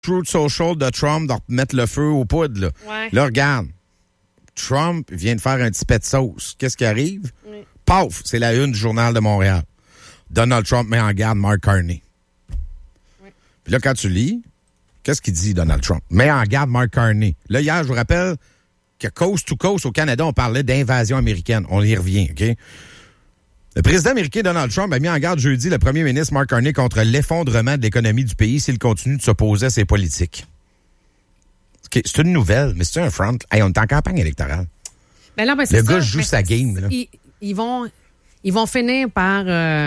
Truth Social de Trump de mettre le feu aux poudres. Là, là regarde. Trump vient de faire un petit pet de sauce. Qu'est-ce qui arrive? Oui. Paf! C'est la une du Journal de Montréal. Donald Trump met en garde Mark Carney. Oui. Puis là, quand tu lis, qu'est-ce qu'il dit, Donald Trump? Met en garde Mark Carney. Là, hier, je vous rappelle que coast to coast au Canada, on parlait d'invasion américaine. On y revient, OK? Le président américain Donald Trump a mis en garde jeudi le premier ministre Mark Carney contre l'effondrement de l'économie du pays s'il continue de s'opposer à ses politiques. Okay, c'est une nouvelle, mais c'est un front. Hey, on est en campagne électorale. Ben là, le gars joue sa game. Là. Ils vont finir par...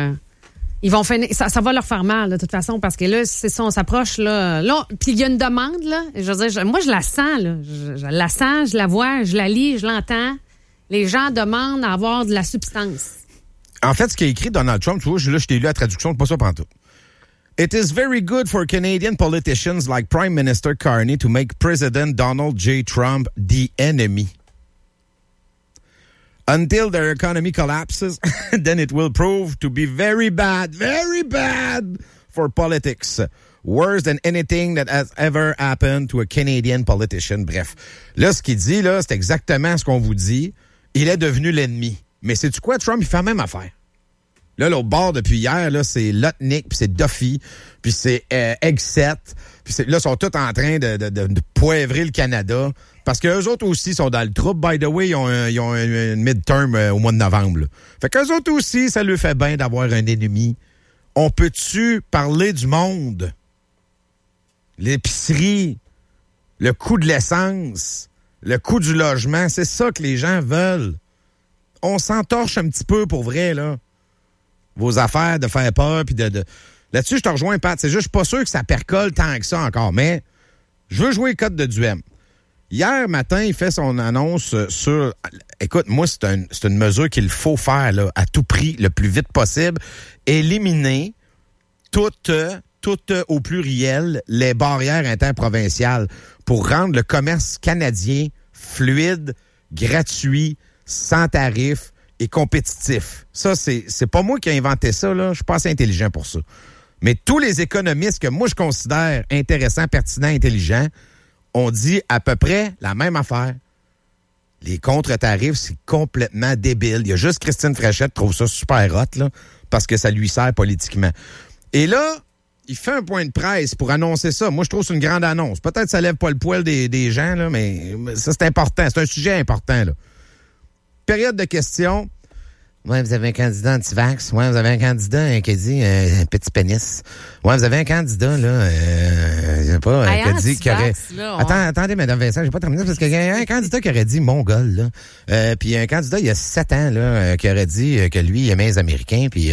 ça va leur faire mal, de toute façon, parce que là, c'est ça, on s'approche, là. Puis il y a une demande, là. Je veux dire, moi, je la sens, là. Je la sens, je la vois, je la lis, je l'entends. Les gens demandent à avoir de la substance. En fait, ce qu'a écrit Donald Trump, tu vois, là, je t'ai lu la traduction, c'est pas ça pantoute. It is very good for Canadian politicians like Prime Minister Carney to make President Donald J. Trump the enemy. Until their economy collapses, then it will prove to be very bad for politics. Worse than anything that has ever happened to a Canadian politician. Bref. Là, ce qu'il dit, là, c'est exactement ce qu'on vous dit. Il est devenu l'ennemi. Mais sais-tu quoi, Trump, il fait la même affaire. Là, l'autre bord, depuis hier, là, c'est Lutnick, puis c'est Duffy, puis c'est Hegseth, puis là, ils sont tous en train de poivrer le Canada, parce qu'eux autres aussi sont dans le trouble. By the way, ils ont une midterm au mois de novembre. Là. Fait qu'eux autres aussi, ça leur fait bien d'avoir un ennemi. On peut-tu parler du monde? L'épicerie, le coût de l'essence, le coût du logement, c'est ça que les gens veulent. On s'entorche un petit peu pour vrai, là. Vos affaires de faire peur, puis de... Là-dessus, je te rejoins, Pat. C'est juste, je suis pas sûr que ça percole tant que ça encore, mais je veux jouer les codes de Duhem. Hier matin, il fait son annonce sur... Écoute, moi, c'est une mesure qu'il faut faire, là, à tout prix, le plus vite possible. Éliminer toutes au pluriel, les barrières interprovinciales pour rendre le commerce canadien fluide, gratuit, sans tarif et compétitif. Ça, c'est pas moi qui ai inventé ça, là. Je suis pas assez intelligent pour ça. Mais tous les économistes que moi je considère intéressants, pertinents, intelligents, ont dit à peu près la même affaire. Les contre-tarifs, c'est complètement débile. Il y a juste Christine Fréchette qui trouve ça super hot, là, parce que ça lui sert politiquement. Et là, il fait un point de presse pour annoncer ça. Moi, je trouve que c'est une grande annonce. Peut-être que ça lève pas le poil des gens, là, mais ça, c'est important. C'est un sujet important, là. Période de questions. Ouais, vous avez un candidat anti-vax. Ouais, vous avez un candidat qui dit un petit pénis. Ouais, vous avez un candidat, là, je sais pas, qui dit qu'il aurait... Là, attendez, Mme Vincent, j'ai pas terminé, parce qu'il y a un candidat qui aurait dit mongol, là. Puis un candidat, il y a 7 ans, là, qui aurait dit que lui, il aimait les Américains, puis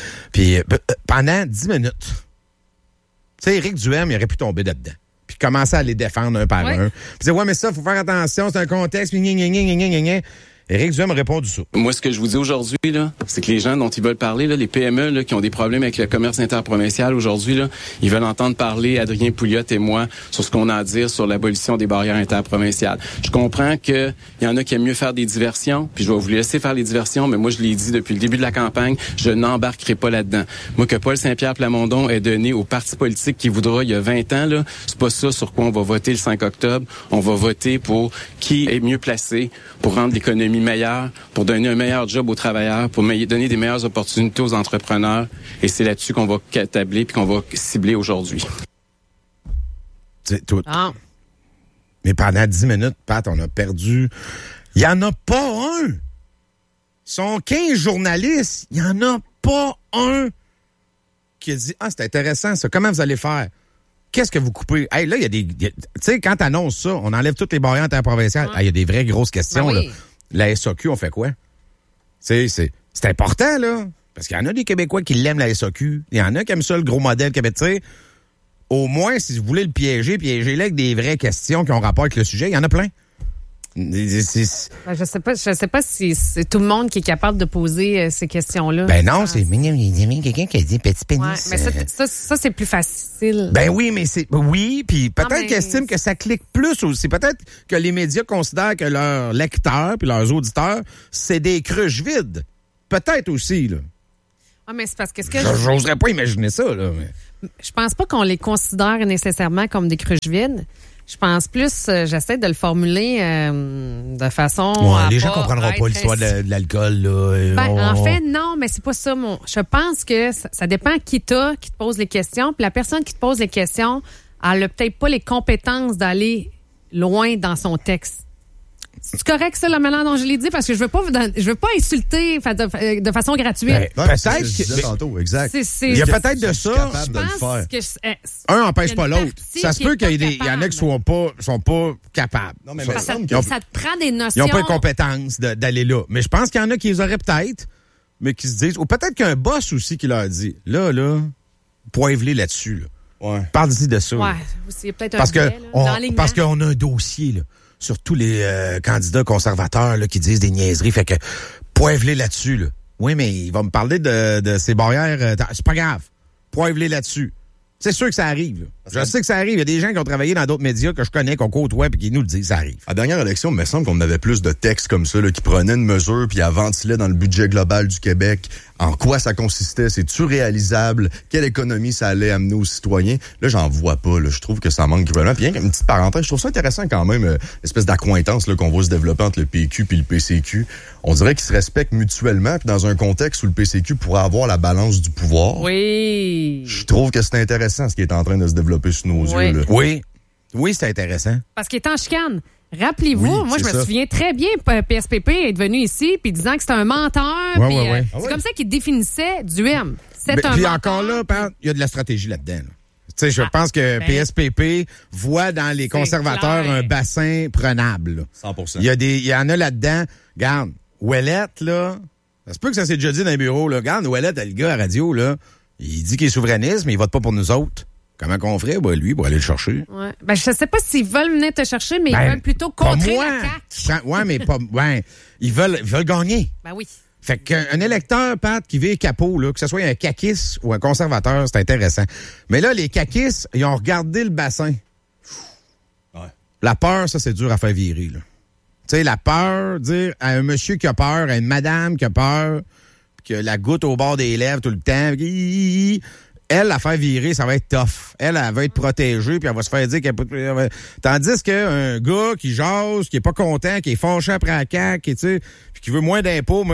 pendant 10 minutes. Tu sais, Éric Duhem, il aurait pu tomber là-dedans. Puis commencer à les défendre un par un. Puis dire, ouais, mais ça, faut faire attention, c'est un contexte, Éric Duhem a répondu ça. Moi, ce que je vous dis aujourd'hui, là, c'est que les gens dont ils veulent parler, là, les PME là, qui ont des problèmes avec le commerce interprovincial aujourd'hui, là, ils veulent entendre parler Adrien Pouliot et moi sur ce qu'on a à dire sur l'abolition des barrières interprovinciales. Je comprends qu'il y en a qui aiment mieux faire des diversions, puis je vais vous laisser faire les diversions, mais moi, je l'ai dit depuis le début de la campagne, je n'embarquerai pas là-dedans. Moi, que Paul Saint-Pierre Plamondon ait donné au parti politique qu'il voudra il y a 20 ans, là, c'est pas ça sur quoi on va voter le 5 octobre. On va voter pour qui est mieux placé pour rendre l'économie meilleure, pour donner un meilleur job aux travailleurs, pour donner des meilleures opportunités aux entrepreneurs. Et c'est là-dessus qu'on va tabler puis qu'on va cibler aujourd'hui. C'est tout. Ah. Mais pendant 10 minutes, Pat, on a perdu. Il n'y en a pas un. Ils sont 15 journalistes. Il n'y en a pas un qui a dit « Ah, c'est intéressant ça. Comment vous allez faire? » Qu'est-ce que vous coupez? Hey, là, il y a des... Tu sais, quand tu annonces ça, on enlève toutes les barrières interprovinciales. Il y a des vraies grosses questions. Ben oui. Là. La SAQ, on fait quoi? C'est important, là. Parce qu'il y en a des Québécois qui l'aiment, la SAQ. Il y en a qui aiment ça, le gros modèle québécois. Au moins, si vous voulez le piégez-le avec des vraies questions qui ont rapport avec le sujet. Il y en a plein. Je sais pas si c'est tout le monde qui est capable de poser ces questions-là. Ben non, c'est quelqu'un qui a dit petit pénis. Ouais, mais ça c'est plus facile. Ben oui, mais puis peut-être qu'ils estiment que ça clique plus aussi. Peut-être que les médias considèrent que leurs lecteurs puis leurs auditeurs, c'est des cruches vides. Peut-être aussi, là. Ah, mais c'est parce que ce que J'oserais pas imaginer ça, là. Mais... Je pense pas qu'on les considère nécessairement comme des cruches vides. Je pense plus, j'essaie de le formuler de façon. Les gens comprendront pas l'histoire de l'alcool, là. En fait, non, mais c'est pas ça. Je pense que ça dépend qui te pose les questions. Puis la personne qui te pose les questions, elle a peut-être pas les compétences d'aller loin dans son texte. C'est correct, ça, la manière dont je l'ai dit, parce que je veux pas insulter de façon gratuite. Peut-être que je disais tantôt, exact. Il y a peut-être de ça. Je pense que un n'empêche pas l'autre. Ça se peut qu'il y en a qui sont pas capables. Non, mais ça te prend des notions. Ils n'ont pas les compétences d'aller là. Mais je pense qu'il y en a qui les auraient peut-être, mais qui se disent, ou peut-être qu'il y a un boss aussi qui leur dit, là, poivre-les là-dessus, là. Ouais. Parle-y de ça. Ouais, c'est peut-être un biais, parce qu'on a un dossier, là. Sur tous les candidats conservateurs là, qui disent des niaiseries. Fait que poivre-les là-dessus. Là. Oui, mais il va me parler de ces barrières. C'est pas grave. Poivre-les là-dessus. C'est sûr que ça arrive. Là. Je sais que ça arrive. Il y a des gens qui ont travaillé dans d'autres médias que je connais, qu'on côtoie, puis qui nous le disent, ça arrive. À la dernière élection, il me semble qu'on avait plus de textes comme ça, là, qui prenaient une mesure puis à ventilaient dans le budget global du Québec. En quoi ça consistait? C'est-tu réalisable? Quelle économie ça allait amener aux citoyens? Là, j'en vois pas. Là. Je trouve que ça manque cruellement. Puis, une petite parenthèse, je trouve ça intéressant quand même, l'espèce d'accointance là, qu'on voit se développer entre le PQ puis le PCQ. On dirait qu'ils se respectent mutuellement, puis dans un contexte où le PCQ pourrait avoir la balance du pouvoir. Oui. Je trouve que c'est intéressant ce qui est en train de se développer sous nos yeux. Là. Oui, c'est intéressant. Parce qu'il est en chicane. Rappelez-vous, Oui, moi, je me souviens très bien, PSPP est venu ici, puis disant que c'était un menteur. Ouais. C'est comme ça qu'il définissait Duhem. C'est un puis menteur. encore là, il y a de la stratégie là-dedans. Là. Tu sais, je pense que PSPP voit dans les conservateurs clair. un bassin prenable. Là. 100%. Il y en a là-dedans. Regarde, Ouellette, là, ça se peut que ça s'est déjà dit dans les bureaux. Là. Regarde, Ouellette, le gars à radio, là, il dit qu'il est souverainiste, mais il vote pas pour nous autres. Comment qu'on ferait, lui, pour aller le chercher? Ouais. Ben, je sais pas s'ils veulent venir te chercher, mais ils veulent plutôt contrer la CAQ. Ouais, mais pas. Ouais, ils veulent gagner. Ben oui. Fait qu'un électeur, Pat, qui vit capot, là, que ce soit un caquiste ou un conservateur, c'est intéressant. Mais là, les caquistes, ils ont regardé le bassin. Ouais. La peur, ça, c'est dur à faire virer, là. Tu sais, la peur, dire à un monsieur qui a peur, à une madame qui a peur, qui a la goutte au bord des lèvres tout le temps, elle, la faire virer, ça va être tough. Elle va être protégée, puis elle va se faire dire qu'elle peut... Tandis qu'un gars qui jase, qui est pas content, qui est fâché après la CAQ, puis qui veut moins d'impôts,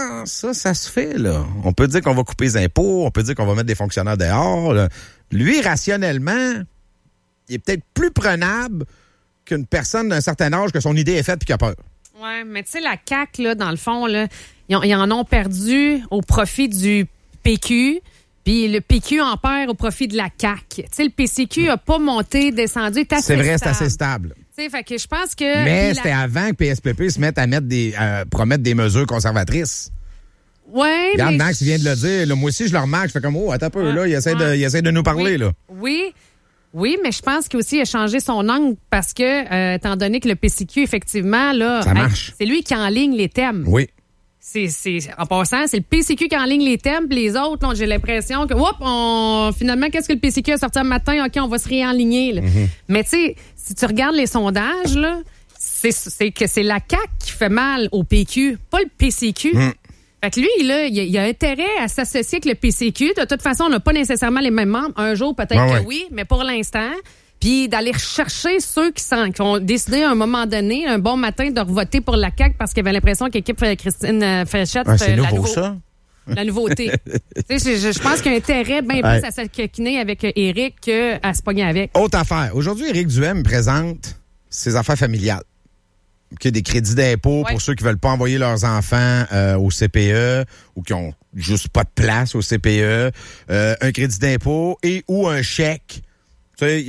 ça se fait, là. On peut dire qu'on va couper les impôts, on peut dire qu'on va mettre des fonctionnaires dehors, là. Lui, rationnellement, il est peut-être plus prenable qu'une personne d'un certain âge que son idée est faite puis qui a peur. Ouais, mais tu sais, la CAQ, là, dans le fond, là, ils en ont perdu au profit du PQ. Puis le PQ en perd au profit de la CAQ. Tu sais, le PCQ a pas monté, descendu, est assez C'est vrai, stable. c'est assez stable. Tu sais, fait que je pense que... Mais c'était avant que PSPP se mette à promettre des mesures conservatrices. Ouais, regarde, mais... Max vient de le dire. Là, moi aussi, je le remarque. Je fais comme, attends un peu, là, il essaie de nous parler, là. Oui, mais je pense qu'il aussi a changé son angle parce que, étant donné que le PCQ, effectivement, là... Ça marche. C'est lui qui enligne les thèmes. Oui. En passant, c'est le PCQ qui enligne les thèmes, puis les autres, là, j'ai l'impression que, finalement, qu'est-ce que le PCQ a sorti un matin? OK, on va se réenligner. Là. Mm-hmm. Mais tu sais, si tu regardes les sondages, là, c'est que c'est la CAQ qui fait mal au PQ, pas le PCQ. Fait que lui, là, il a intérêt à s'associer avec le PCQ. De toute façon, on n'a pas nécessairement les mêmes membres. Un jour, peut-être que oui, mais pour l'instant... Puis d'aller rechercher ceux qui ont décidé à un moment donné, un bon matin, de revoter pour la CAQ parce qu'ils avaient l'impression qu'équipe Christine Fréchette... c'est nouveau, ça? La nouveauté. Tu sais, je pense qu'il y a intérêt bien plus à s'acoquiner avec Éric qu'à se pogner avec. Autre affaire. Aujourd'hui, Éric Duhem présente ses affaires familiales. Okay, des crédits d'impôt pour ceux qui veulent pas envoyer leurs enfants au CPE ou qui ont juste pas de place au CPE. Un crédit d'impôt et ou un chèque. Tu sais,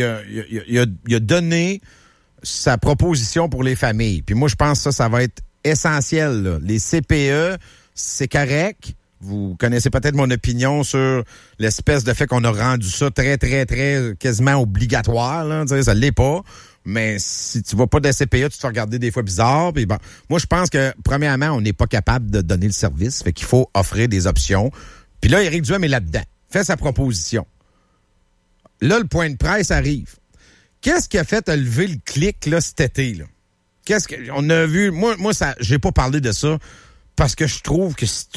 il a donné sa proposition pour les familles. Puis moi, je pense que ça va être essentiel. Là. Les CPE, c'est correct. Vous connaissez peut-être mon opinion sur l'espèce de fait qu'on a rendu ça très, très, très quasiment obligatoire. Là. Tu sais, ça l'est pas. Mais si tu vas pas de CPE, tu te fais regarder des fois bizarre. Puis bon, moi, je pense que, premièrement, on n'est pas capable de donner le service. Fait qu'il faut offrir des options. Puis là, Éric Duhem est là-dedans. Fait sa proposition. Là, le point de presse arrive. Qu'est-ce qui a fait lever le clic là, cet été? Là? Qu'est-ce qu'on a vu? Moi, ça, j'ai pas parlé de ça parce que je trouve que c'est une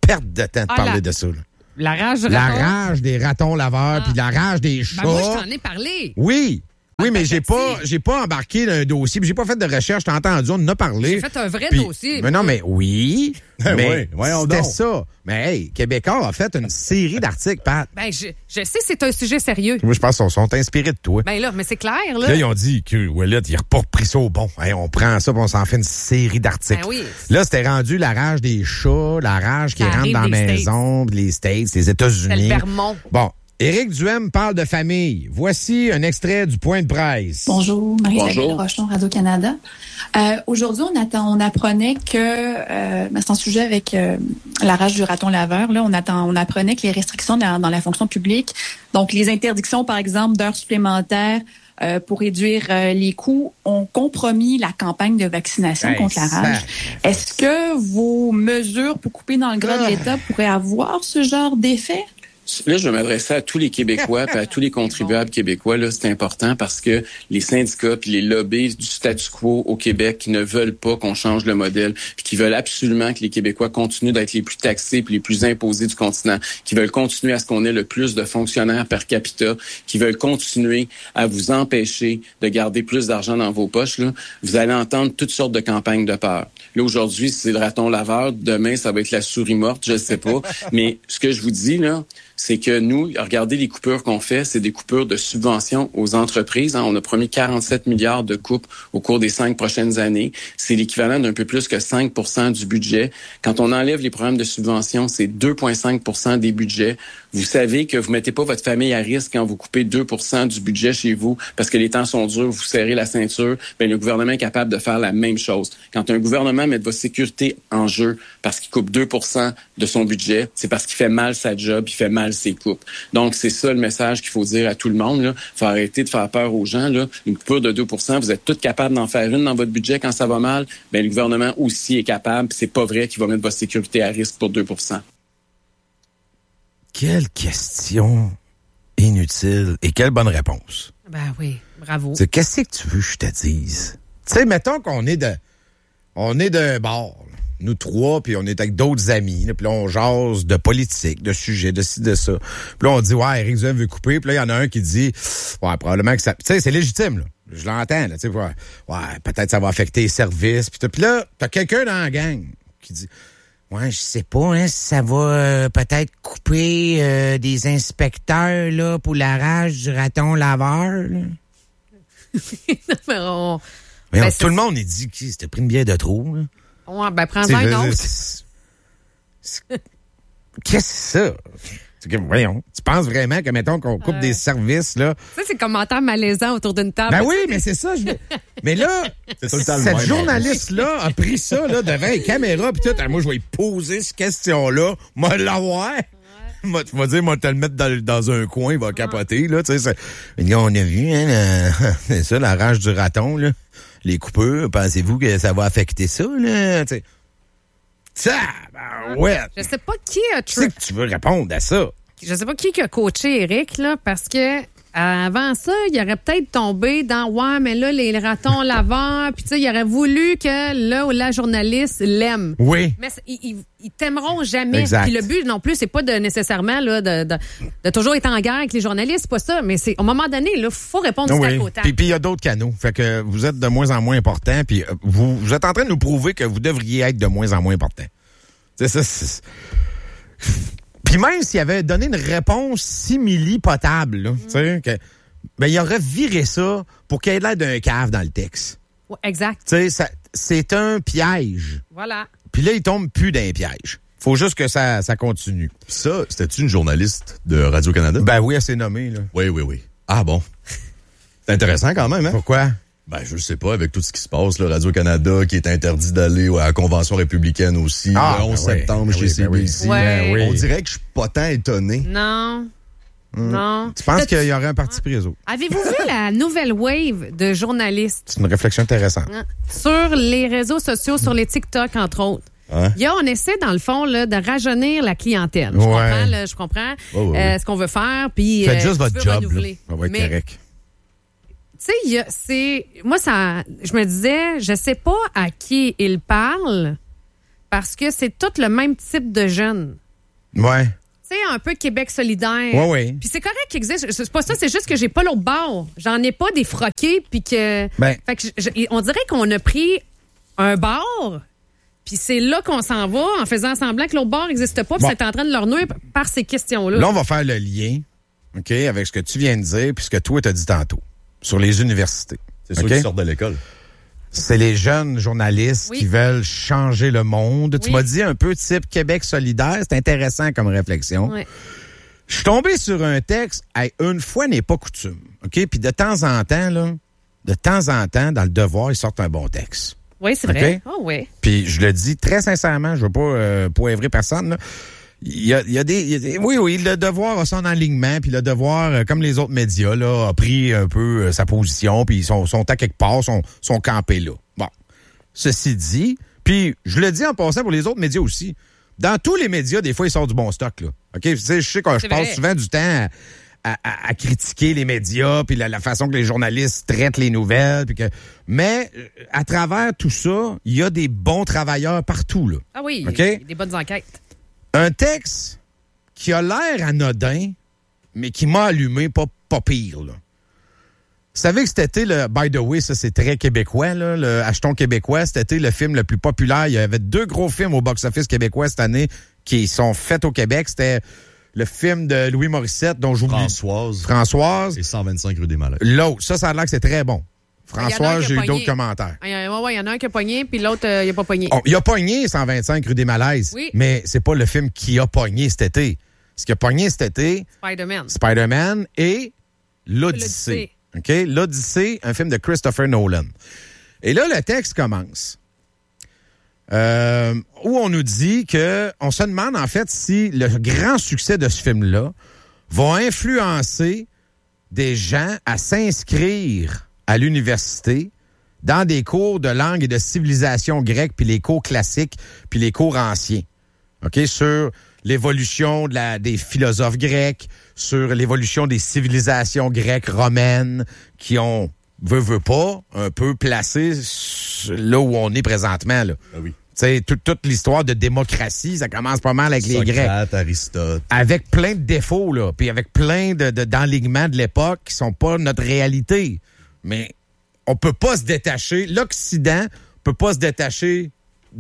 perte de temps de parler de ça. Là. La rage du La raton. rage des ratons laveurs, puis la rage des chats. Ben moi, je t'en ai parlé. Oui. Oui, mais j'ai pas embarqué dans un dossier, puis j'ai pas fait de recherche, t'as entendu, on en a parlé. J'ai fait un vrai Puis- dossier. Mais non, mais oui. mais Oui, voyons c'était donc. ça. Mais hey, Québécois a fait une série d'articles, Pat. Ben, je sais, c'est un sujet sérieux. Moi, je pense qu'ils sont inspirés de toi. Ben là, mais c'est clair, là. Là, ils ont dit que Wallet, il a pas repris ça au bon. Hey, on prend ça, puis on s'en fait une série d'articles. Ben oui. Là, c'était rendu la rage des chats, la rage qui Ça rentre arrive dans la des maison, les States, les C'est États-Unis. le Vermont. Bon, Éric Duhem parle de famille. Voici un extrait du point de presse. Bonjour, Marie-Isabelle Bonjour. Rochon, Radio-Canada. Aujourd'hui, on apprenait que, c'est un sujet avec la rage du raton laveur, là, on apprenait que les restrictions dans la fonction publique, donc les interdictions, par exemple, d'heures supplémentaires pour réduire les coûts, ont compromis la campagne de vaccination contre la rage. Est-ce que vos mesures pour couper dans le gras de l'État pourraient avoir ce genre d'effet? Là, je vais m'adresser à tous les Québécois et à tous les contribuables québécois. Là, c'est important parce que les syndicats puis les lobbies du statu quo au Québec qui ne veulent pas qu'on change le modèle, puis qui veulent absolument que les Québécois continuent d'être les plus taxés puis les plus imposés du continent, qui veulent continuer à ce qu'on ait le plus de fonctionnaires per capita, qui veulent continuer à vous empêcher de garder plus d'argent dans vos poches, là, vous allez entendre toutes sortes de campagnes de peur. Là, aujourd'hui, c'est le raton laveur. Demain, ça va être la souris morte, je sais pas. Mais ce que je vous dis, là, c'est que nous, regardez les coupures qu'on fait, c'est des coupures de subventions aux entreprises. Hein. On a promis 47 milliards de coupes au cours des 5 prochaines années. C'est l'équivalent d'un peu plus que 5 % du budget. Quand on enlève les programmes de subventions, c'est 2,5 % des budgets. Vous savez que vous mettez pas votre famille à risque quand vous coupez 2 % du budget chez vous parce que les temps sont durs, vous serrez la ceinture. Bien, le gouvernement est capable de faire la même chose. Quand un gouvernement met votre sécurité en jeu parce qu'il coupe 2 % de son budget, c'est parce qu'il fait mal sa job, il fait mal ses coupes. Donc, c'est ça le message qu'il faut dire à tout le monde. Il faut arrêter de faire peur aux gens. Là. Une coupure de 2 %, vous êtes tous capables d'en faire une dans votre budget quand ça va mal. Bien, le gouvernement aussi est capable. C'est pas vrai qu'il va mettre votre sécurité à risque pour 2 %. Quelle question inutile et quelle bonne réponse. Ben oui, bravo. C'est qu'est-ce que tu veux que je te dise? Tu sais, mettons qu'on est d'un bar, là, nous trois, puis on est avec d'autres amis, là, puis là, on jase de politique, de sujets, de ci, de ça. Puis là, on dit, ouais, Éric Duhem veut couper. Puis là, il y en a un qui dit, ouais, probablement que ça... Tu sais, c'est légitime, là. Je l'entends, là, tu sais, ouais, peut-être ça va affecter les services. Puis là, t'as quelqu'un dans la gang qui dit... Ouais, je sais pas, hein, si ça va peut-être couper des inspecteurs là pour la rage du raton laveur. Là. Mais Mais tout le monde, il dit que c'était pris une bière de trop. Là. Ouais, ben prends-en T'sais, un autre. Qu'est-ce que c'est ça? C'est que, voyons, tu penses vraiment que, mettons, qu'on coupe des services, là? Ça, c'est commentaire malaisant autour d'une table. Ben oui, mais c'est ça. Mais là, C'est tout le temps le cette même, journaliste-là a pris ça là, devant les caméras, puis tout. Ah, moi, je vais lui poser cette question-là. Moi, l'avoir. Moi, tu vas dire, moi, te le mettre dans un coin, il va capoter, là. Tu sais, on a vu, hein, c'est ça, la rage du raton, là. Les coupures, pensez-vous que ça va affecter ça, là? Tu sais. Ça, ben ouais. Je sais pas qui a Tu sais que tu veux répondre à ça. Je sais pas qui a coaché Eric, là, parce que avant ça, il aurait peut-être tombé dans ouais, mais là, les ratons laveurs, puis tu sais, il aurait voulu que là, la journaliste l'aime. Oui. Mais ils t'aimeront jamais. Exact. Puis le but non plus, c'est pas de nécessairement là, de toujours être en guerre avec les journalistes, c'est pas ça. Mais c'est au moment donné, là, faut répondre du tac au tac. Puis il y a d'autres canaux. Fait que vous êtes de moins en moins important. Puis vous êtes en train de nous prouver que vous devriez être de moins en moins important. C'est ça. Puis même s'il avait donné une réponse simili-potable, là, tu sais, ben il aurait viré ça pour qu'il ait l'air d'un cave dans le texte. Ouais, exact. Tu sais, c'est un piège. Voilà. Puis là, il tombe plus d'un piège. Faut juste que ça continue. Ça, c'était-tu une journaliste de Radio-Canada? Ben oui, elle s'est nommée, là. Oui. Ah bon. C'est intéressant quand même, hein? Pourquoi? Ben, je le sais pas, avec tout ce qui se passe, là, Radio-Canada qui est interdit d'aller à la Convention républicaine aussi, le 11 septembre chez CBC. Ouais. Oui. On dirait que je suis pas tant étonné. Non. Non. Tu penses qu'il y aurait un parti pris aux autres? Avez-vous vu la nouvelle wave de journalistes C'est une réflexion intéressante. sur les réseaux sociaux, sur les TikTok, entre autres? Hein? On essaie, dans le fond, là, de rajeunir la clientèle. Je comprends Ouais. ce qu'on veut faire. Puis, Faites juste tu votre veux job, là. renouveler. Ça va être Mais, correct. tu sais, moi, je me disais, je sais pas à qui il parle, parce que c'est tout le même type de jeunes. Ouais. Tu sais, un peu Québec solidaire. Ouais, ouais. Puis c'est correct qu'il existe. C'est pas ça, c'est juste que j'ai pas l'autre bord. J'en ai pas des froqués, puis que... Fait que on dirait qu'on a pris un bord, puis c'est là qu'on s'en va en faisant semblant que l'autre bord n'existe pas, puis c'est en train de leur nuire par ces questions-là. Là, on va faire le lien, OK, avec ce que tu viens de dire, puis ce que toi, t'as dit tantôt, sur les universités. C'est ceux qui sortent de l'école. C'est les jeunes journalistes qui veulent changer le monde. Tu m'as dit un peu type Québec solidaire. C'est intéressant comme réflexion. Oui. Je suis tombé sur un texte, une fois n'est pas coutume. OK? Puis de temps en temps, dans le Devoir, ils sortent un bon texte. Oui, c'est vrai. Oh, oui. Puis je le dis très sincèrement, je veux pas poivrer personne, là. Il y a des... Oui, le Devoir a son alignement, puis le Devoir, comme les autres médias, là, a pris un peu sa position, puis ils sont à quelque part, sont campés là. Bon. Ceci dit, puis je le dis en passant pour les autres médias aussi, dans tous les médias, des fois, ils sortent du bon stock, là. OK? Tu sais, je sais que je passe souvent du temps à critiquer les médias, puis la façon que les journalistes traitent les nouvelles, mais à travers tout ça, il y a des bons travailleurs partout, là. Ah oui, OK? Il y a des bonnes enquêtes. Un texte qui a l'air anodin, mais qui m'a allumé pas pire, là. Vous savez que cet été, by the way, ça c'est très québécois, là, le Achetons québécois, cet été, le film le plus populaire. Il y avait 2 gros films au box-office québécois cette année qui sont faits au Québec. C'était le film de Louis Morissette, dont j'oublie. Françoise. Et 125 rue des Malades. L'autre, ça a l'air que c'est très bon. François, j'ai eu d'autres commentaires. Il y en a un qui a pogné, puis l'autre, il n'a pas pogné. Il a pogné 125 rue des Malaises. Oui. Mais c'est pas le film qui a pogné cet été. Ce qui a pogné cet été, Spider-Man et l'Odyssée. OK? L'Odyssée, un film de Christopher Nolan. Et là, le texte commence. Où on nous dit que on se demande en fait si le grand succès de ce film-là va influencer des gens à s'inscrire à l'université dans des cours de langue et de civilisation grecque, puis les cours classiques, puis les cours anciens. OK? Sur l'évolution des philosophes grecs, sur l'évolution des civilisations grecques, romaines, qui ont, veut pas, un peu placé là où on est présentement, là. Ah oui. Tu sais, toute l'histoire de démocratie, ça commence pas mal avec les Grecs. Socrate, Aristote. Avec plein de défauts, là, puis avec plein d'enlignements de l'époque qui sont pas notre réalité. Mais on peut pas se détacher. L'Occident peut pas se détacher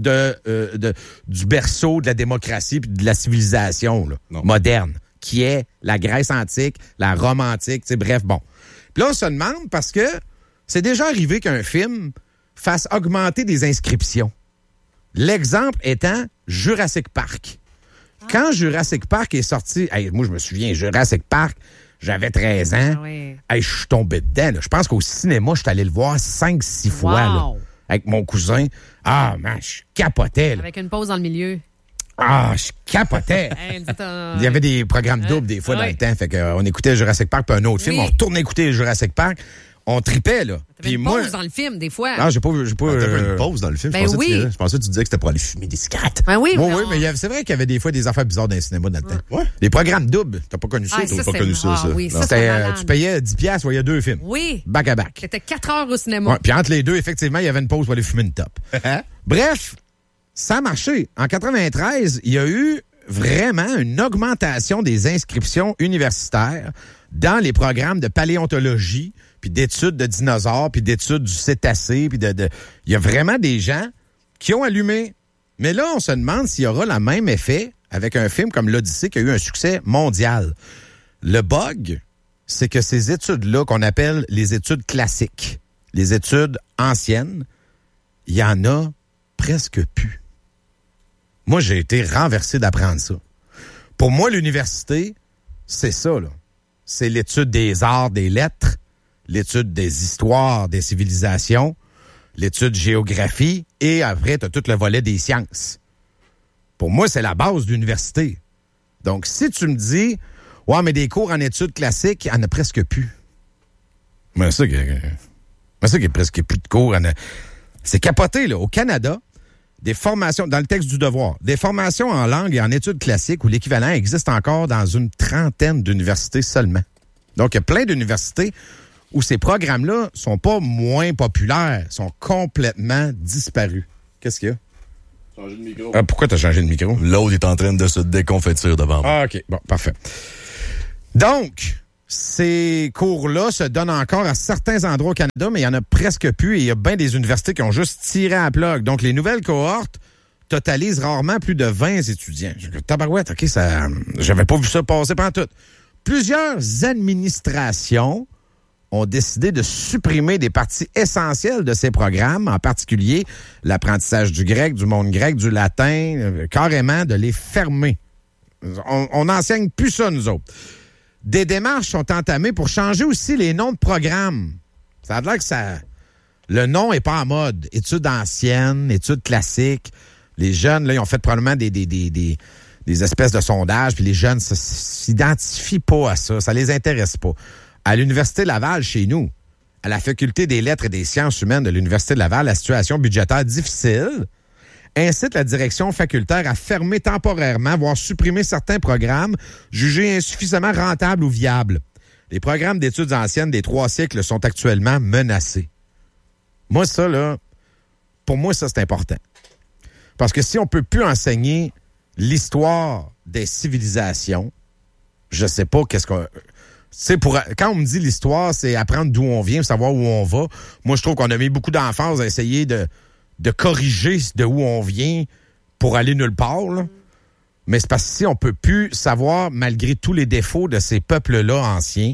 du berceau de la démocratie puis de la civilisation là, moderne, qui est la Grèce antique, la Rome antique, bref, bon. Puis là, on se demande parce que c'est déjà arrivé qu'un film fasse augmenter des inscriptions. L'exemple étant Jurassic Park. Quand Jurassic Park est sorti, moi je me souviens, Jurassic Park, j'avais 13 ans. Ah oui. Je suis tombé dedans. Là. Je pense qu'au cinéma, je suis allé le voir 5-6 fois là, avec mon cousin. Je capotais. Là. Avec une pause dans le milieu. Je capotais. Il y avait des programmes doubles des fois dans le temps. Fait qu'on écoutait Jurassic Park puis un autre film. On retournait écouter Jurassic Park. On tripait, là. T'avais une pause dans le film, des fois. Non, j'ai pas t'avais une pause dans le film. Ben je pensais que tu disais que c'était pour aller fumer des cigarettes. Ben oui, mais c'est vrai qu'il y avait des fois des affaires bizarres dans le cinéma dans le temps. Ouais. Des programmes doubles. T'as pas connu ça? T'as pas connu ça. Oui, ça tu payais 10$, il y a 2 films. Oui. Back à back. C'était 4 heures au cinéma. Ouais, puis entre les deux, effectivement, il y avait une pause pour aller fumer une top. Bref, ça a marché. En 93, il y a eu vraiment une augmentation des inscriptions universitaires dans les programmes de paléontologie, puis d'études de dinosaures, puis d'études du cétacé, puis il y a vraiment des gens qui ont allumé. Mais là, on se demande s'il y aura le même effet avec un film comme l'Odyssée qui a eu un succès mondial. Le bug, c'est que ces études-là, qu'on appelle les études classiques, les études anciennes, il y en a presque plus. Moi, j'ai été renversé d'apprendre ça. Pour moi, l'université, c'est ça, là. C'est l'étude des arts, des lettres, l'étude des histoires, des civilisations, l'étude géographie, et après, tu as tout le volet des sciences. Pour moi, c'est la base de l'université. Donc, si tu me dis, ouais, mais des cours en études classiques, il n'y en a presque plus. Mais ça, qu'il y a presque plus de cours. C'est capoté, là. Au Canada, des formations, dans le texte du Devoir, des formations en langue et en études classiques où l'équivalent existe encore dans une 30aine d'universités seulement. Donc, il y a plein d'universités où ces programmes-là sont pas moins populaires, sont complètement disparus. Qu'est-ce qu'il y a? Changer de micro. Pourquoi t'as changé de micro? L'autre est en train de se déconfaitir devant moi. Ah, OK. Bon, parfait. Donc, ces cours-là se donnent encore à certains endroits au Canada, mais il y en a presque plus et il y a bien des universités qui ont juste tiré à la plug. Donc, les nouvelles cohortes totalisent rarement plus de 20 étudiants. Tabarouette, OK, ça, j'avais pas vu ça passer pendant tout. Plusieurs administrations ont décidé de supprimer des parties essentielles de ces programmes, en particulier l'apprentissage du grec, du monde grec, du latin, carrément de les fermer. On n'enseigne plus ça, nous autres. Des démarches sont entamées pour changer aussi les noms de programmes. Ça a l'air que ça... Le nom est pas en mode. Études anciennes, études classiques. Les jeunes, là, ils ont fait probablement des espèces de sondages, puis les jeunes s'identifient pas à ça. Ça les intéresse pas. À l'Université Laval, chez nous, à la Faculté des lettres et des sciences humaines de l'Université de Laval, la situation budgétaire difficile incite la direction facultaire à fermer temporairement, voire supprimer certains programmes jugés insuffisamment rentables ou viables. Les programmes d'études anciennes des 3 siècles sont actuellement menacés. Moi, ça, là, pour moi, ça, c'est important. Parce que si on peut plus enseigner l'histoire des civilisations, je sais pas qu'est-ce qu'on... Quand on me dit l'histoire, c'est apprendre d'où on vient, savoir où on va. Moi, je trouve qu'on a mis beaucoup d'emphase à essayer de corriger de où on vient pour aller nulle part. Là. Mais c'est parce que si on peut plus savoir, malgré tous les défauts de ces peuples-là anciens,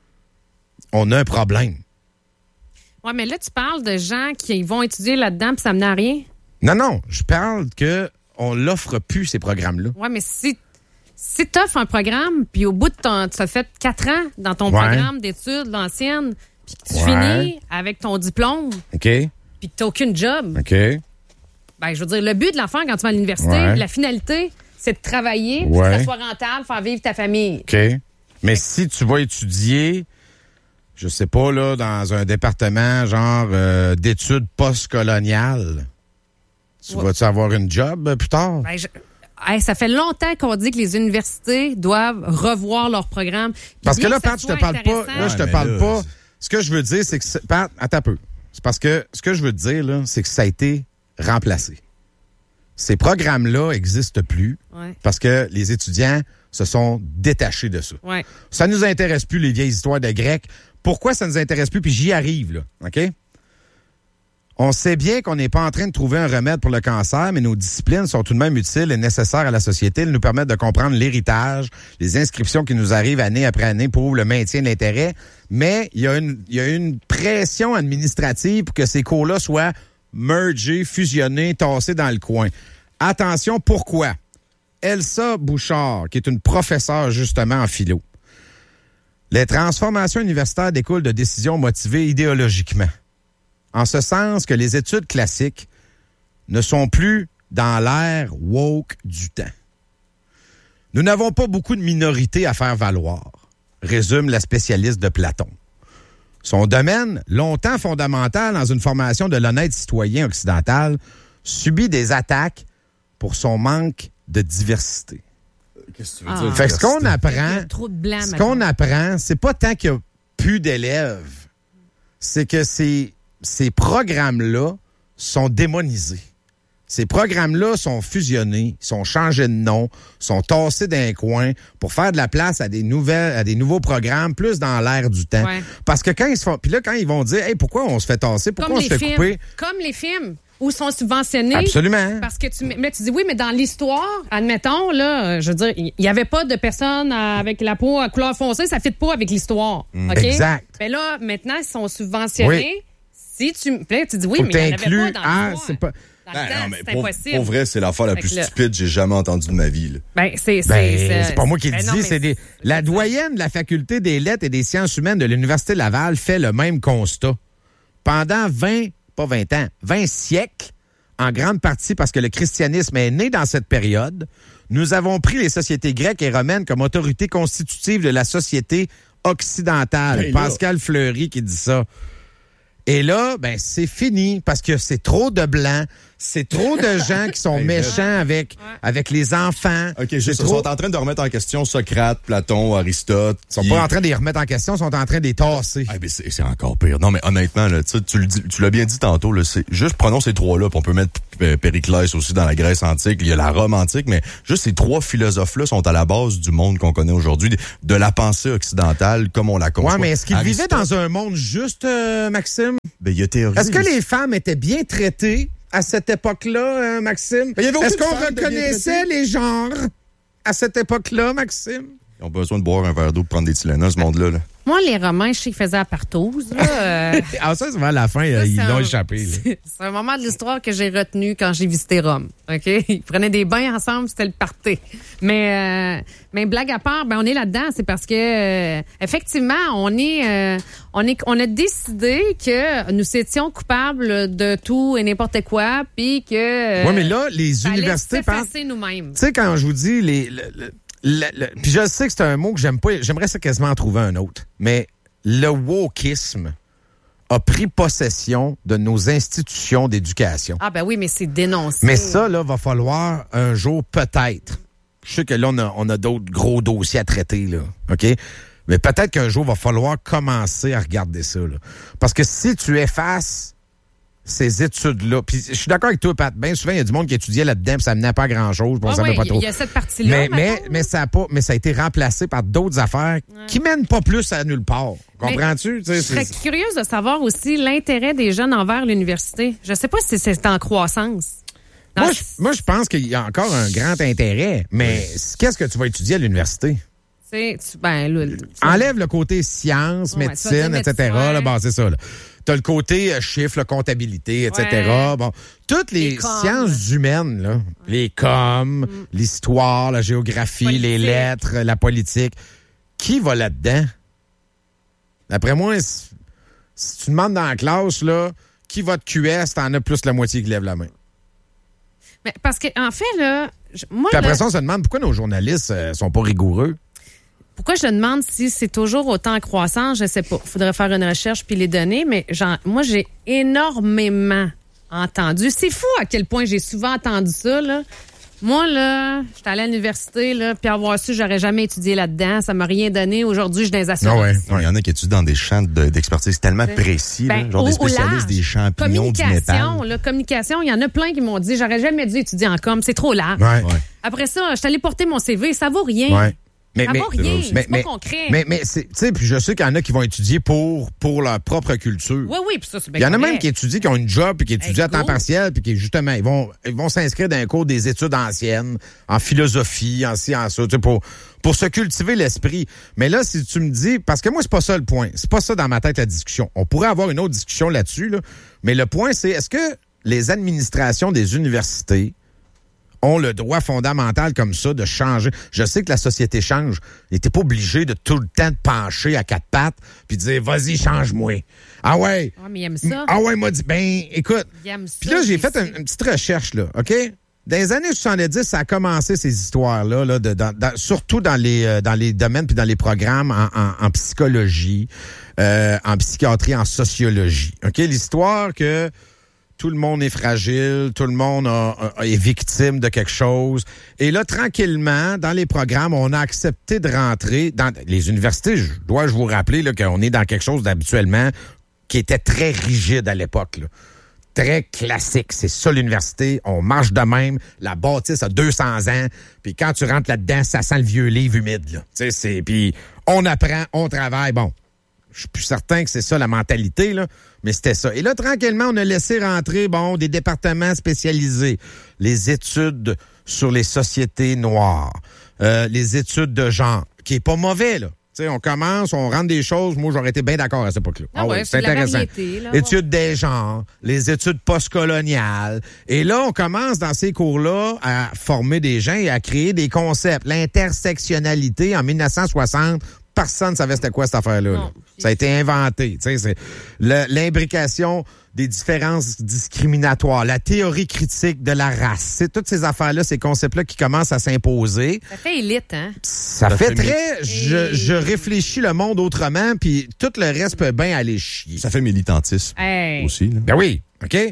on a un problème. Oui, mais là, tu parles de gens qui vont étudier là-dedans puis ça mène à rien? Non, je parle qu'on l'offre plus, ces programmes-là. Oui, mais si tu offres un programme, puis au bout de tu as fait 4 ans dans ton programme d'études, l'ancienne, puis que tu finis avec ton diplôme, OK, puis que tu n'as aucune job, OK, ben, je veux dire, le but de l'enfant quand tu vas à l'université, la finalité, c'est de travailler, que ça soit rentable, faire vivre ta famille. OK. Mais si tu vas étudier, je sais pas, là, dans un département genre d'études postcoloniales, tu vas-tu avoir une job plus tard? Ben, ça fait longtemps qu'on dit que les universités doivent revoir leur programme. Parce que là, Pat, je te parle pas. Là, je te parle pas. Ce que je veux dire, c'est que... Pat, attends un peu. C'est parce que ce que je veux te dire, là, c'est que ça a été remplacé. Ces programmes-là n'existent plus parce que les étudiants se sont détachés de ça. Ouais. Ça nous intéresse plus, les vieilles histoires de Grecs. Pourquoi ça nous intéresse plus? Puis j'y arrive, là. OK? On sait bien qu'on n'est pas en train de trouver un remède pour le cancer, mais nos disciplines sont tout de même utiles et nécessaires à la société. Elles nous permettent de comprendre l'héritage, les inscriptions qui nous arrivent année après année pour le maintien de l'intérêt. Mais il y a une pression administrative pour que ces cours-là soient mergés, fusionnés, tassés dans le coin. Attention, pourquoi? Elsa Bouchard, qui est une professeure justement en philo. Les transformations universitaires découlent de décisions motivées idéologiquement. En ce sens que les études classiques ne sont plus dans l'ère woke du temps. Nous n'avons pas beaucoup de minorités à faire valoir, résume la spécialiste de Platon. Son domaine, longtemps fondamental dans une formation de l'honnête citoyen occidental, subit des attaques pour son manque de diversité. Qu'est-ce que tu veux dire? Fait que ce qu'on apprend, trop de blanc, c'est pas tant qu'il y a plus d'élèves, c'est que ces programmes-là sont démonisés. Ces programmes-là sont fusionnés, sont changés de nom, sont tassés d'un coin pour faire de la place à des nouveaux programmes plus dans l'air du temps. Ouais. Parce que quand ils se font, puis là quand ils vont dire, hey, pourquoi on se fait tasser, pourquoi on se fait couper? Comme les films où sont subventionnés. Absolument. Parce que tu dis oui, mais dans l'histoire, admettons là, je veux dire, il y avait pas de personnes avec la peau à couleur foncée, ça fit pas avec l'histoire. OK? Exact. Mais là, maintenant, ils sont subventionnés. Oui. Si tu dis oui, Faut mais il n'y en avait pas dans l'histoire. c'est pas. Dans le temps, c'est impossible. Pour vrai, c'est l'affaire la plus Fait que là- stupide que j'ai jamais entendue de ma vie. Là. C'est pas moi qui le non, dis, mais c'est la doyenne de la Faculté des lettres et des sciences humaines de l'Université de Laval fait le même constat. Pendant 20 siècles, en grande partie parce que le christianisme est né dans cette période, nous avons pris les sociétés grecques et romaines comme autorité constitutive de la société occidentale. Ben là. Pascal Fleury qui dit ça. Et là, c'est fini parce que c'est trop de blancs, c'est trop de gens qui sont méchants avec les enfants. OK, ils sont en train de remettre en question Socrate, Platon, Aristote. Ils sont pas en train de les remettre en question, ils sont en train de les tasser. Ah, ben c'est encore pire. Non, mais honnêtement, là, tu l'as bien dit tantôt, là, c'est juste prenons ces trois-là, puis on peut mettre Périclès aussi dans la Grèce antique, il y a la Rome antique, mais juste ces trois philosophes-là sont à la base du monde qu'on connaît aujourd'hui, de la pensée occidentale comme on la conçoit. Ouais, mais est-ce qu'ils vivaient dans un monde juste, Maxime? Ben, il y a théorie. Est-ce que les femmes étaient bien traitées à cette époque-là, Maxime? Est-ce qu'on reconnaissait les genres à cette époque-là, Maxime? Ils ont besoin de boire un verre d'eau pour prendre des Tylenol, ce monde-là. Là. Moi, les Romains, je sais qu'ils faisaient la partouze. Là, Ah, ça, c'est vers la fin, ils l'ont échappé. C'est un moment de l'histoire que j'ai retenu quand j'ai visité Rome. OK? Ils prenaient des bains ensemble, c'était le party. Mais blague à part, ben on est là-dedans. C'est parce que, effectivement, on a décidé que nous étions coupables de tout et n'importe quoi, puis que. Oui, mais là, les universités. S'effacer nous-mêmes. Tu sais, quand je vous dis puis je sais que c'est un mot que j'aime pas, j'aimerais ça quasiment en trouver un autre, mais le wokisme a pris possession de nos institutions d'éducation. Ah ben oui, mais c'est dénoncé. Mais ça, là, va falloir un jour peut-être. Je sais que là, on a d'autres gros dossiers à traiter, là, OK? Mais peut-être qu'un jour, va falloir commencer à regarder ça, là. Parce que si tu effaces ces études-là. Puis je suis d'accord avec toi, Pat. Bien souvent, il y a du monde qui étudiait là-dedans, puis ça menait pas à grand-chose, puis on savait pas trop. Il y a cette partie-là. Mais ça a été remplacé par d'autres affaires qui mènent pas plus à nulle part. Comprends-tu? Je serais curieuse de savoir aussi l'intérêt des jeunes envers l'université. Je sais pas si c'est en croissance. Moi, je pense qu'il y a encore un grand intérêt, mais qu'est-ce que tu vas étudier à l'université? Enlève le côté sciences, médecine, etc. Là, bon, c'est ça. T'as le côté chiffres, comptabilité, etc. Ouais. Bon, toutes les sciences humaines, là, les coms, l'histoire, la géographie, les lettres, la politique, qui va là-dedans? D'après moi, si tu demandes dans la classe, là, qui va de QS, t'en as plus la moitié qui lève la main. Mais parce que en fait, là, moi. Puis après ça, on se demande pourquoi nos journalistes sont pas rigoureux. Pourquoi je demande si c'est toujours autant en croissance, je sais pas. Il faudrait faire une recherche puis les donner, mais moi, j'ai énormément entendu. C'est fou à quel point j'ai souvent entendu ça, là. Moi, là, j'étais allée à l'université, là, puis avoir su, j'aurais jamais étudié là-dedans. Ça m'a rien donné. Aujourd'hui, je suis dans les assurances. Il y en a qui étudient dans des champs d'expertise tellement précis, là, genre des spécialistes des champignons, du métal. Communication, il y en a plein qui m'ont dit, j'aurais jamais dû étudier en com, c'est trop large. Ouais. Après ça, je suis allée porter mon CV, ça vaut rien. Ouais. Ça vaut rien, c'est pas concret. Mais tu sais, puis je sais qu'il y en a qui vont étudier pour leur propre culture. Oui, puis ça, c'est bien. Il y en a même qui étudient, qui ont une job, puis qui étudient à temps partiel, puis qui, justement, ils vont s'inscrire dans un cours des études anciennes, en philosophie, en ci, en ça, tu sais, pour se cultiver l'esprit. Mais là, si tu me dis, parce que moi, c'est pas ça le point. C'est pas ça dans ma tête, la discussion. On pourrait avoir une autre discussion là-dessus, là. Mais le point, c'est, est-ce que les administrations des universités ont le droit fondamental comme ça de changer? Je sais que la société change. Il n'était pas obligé de tout le temps de pencher à quatre pattes puis de dire, vas-y, change-moi. Ah ouais. Ah, mais il aime ça. Ah ouais, il m'a dit, écoute. Puis là, j'ai fait une petite recherche, là, OK? Dans les années 70, ça a commencé ces histoires-là, là, surtout dans les domaines puis dans les programmes en psychologie, en psychiatrie, en sociologie. OK? L'histoire que tout le monde est fragile, tout le monde est victime de quelque chose. Et là, tranquillement, dans les programmes, on a accepté de rentrer dans les universités. Dois-je vous rappeler là, qu'on est dans quelque chose d'habituellement qui était très rigide à l'époque, là. Très classique. C'est ça, l'université. On marche de même. La bâtisse a 200 ans. Puis quand tu rentres là-dedans, ça sent le vieux livre humide, là. Tu sais, puis on apprend, on travaille. Bon, je suis plus certain que c'est ça la mentalité, là, mais c'était ça. Et là, tranquillement, on a laissé rentrer, des départements spécialisés. Les études sur les sociétés noires, les études de genre, qui est pas mauvais, là. Tu sais, on commence, on rentre des choses. Moi, j'aurais été bien d'accord à cette époque-là. C'est intéressant. Études des genres, les études postcoloniales. Et là, on commence dans ces cours-là à former des gens et à créer des concepts. L'intersectionnalité en 1960. Personne ne savait c'était quoi cette affaire-là. Là. Ça a été inventé. C'est l'imbrication des différences discriminatoires, la théorie critique de la race. C'est toutes ces affaires-là, ces concepts-là qui commencent à s'imposer. Ça fait élite, hein? Ça fait très... Je réfléchis le monde autrement, puis tout le reste peut bien aller chier. Ça fait militantisme aussi. Là. Ben oui, OK?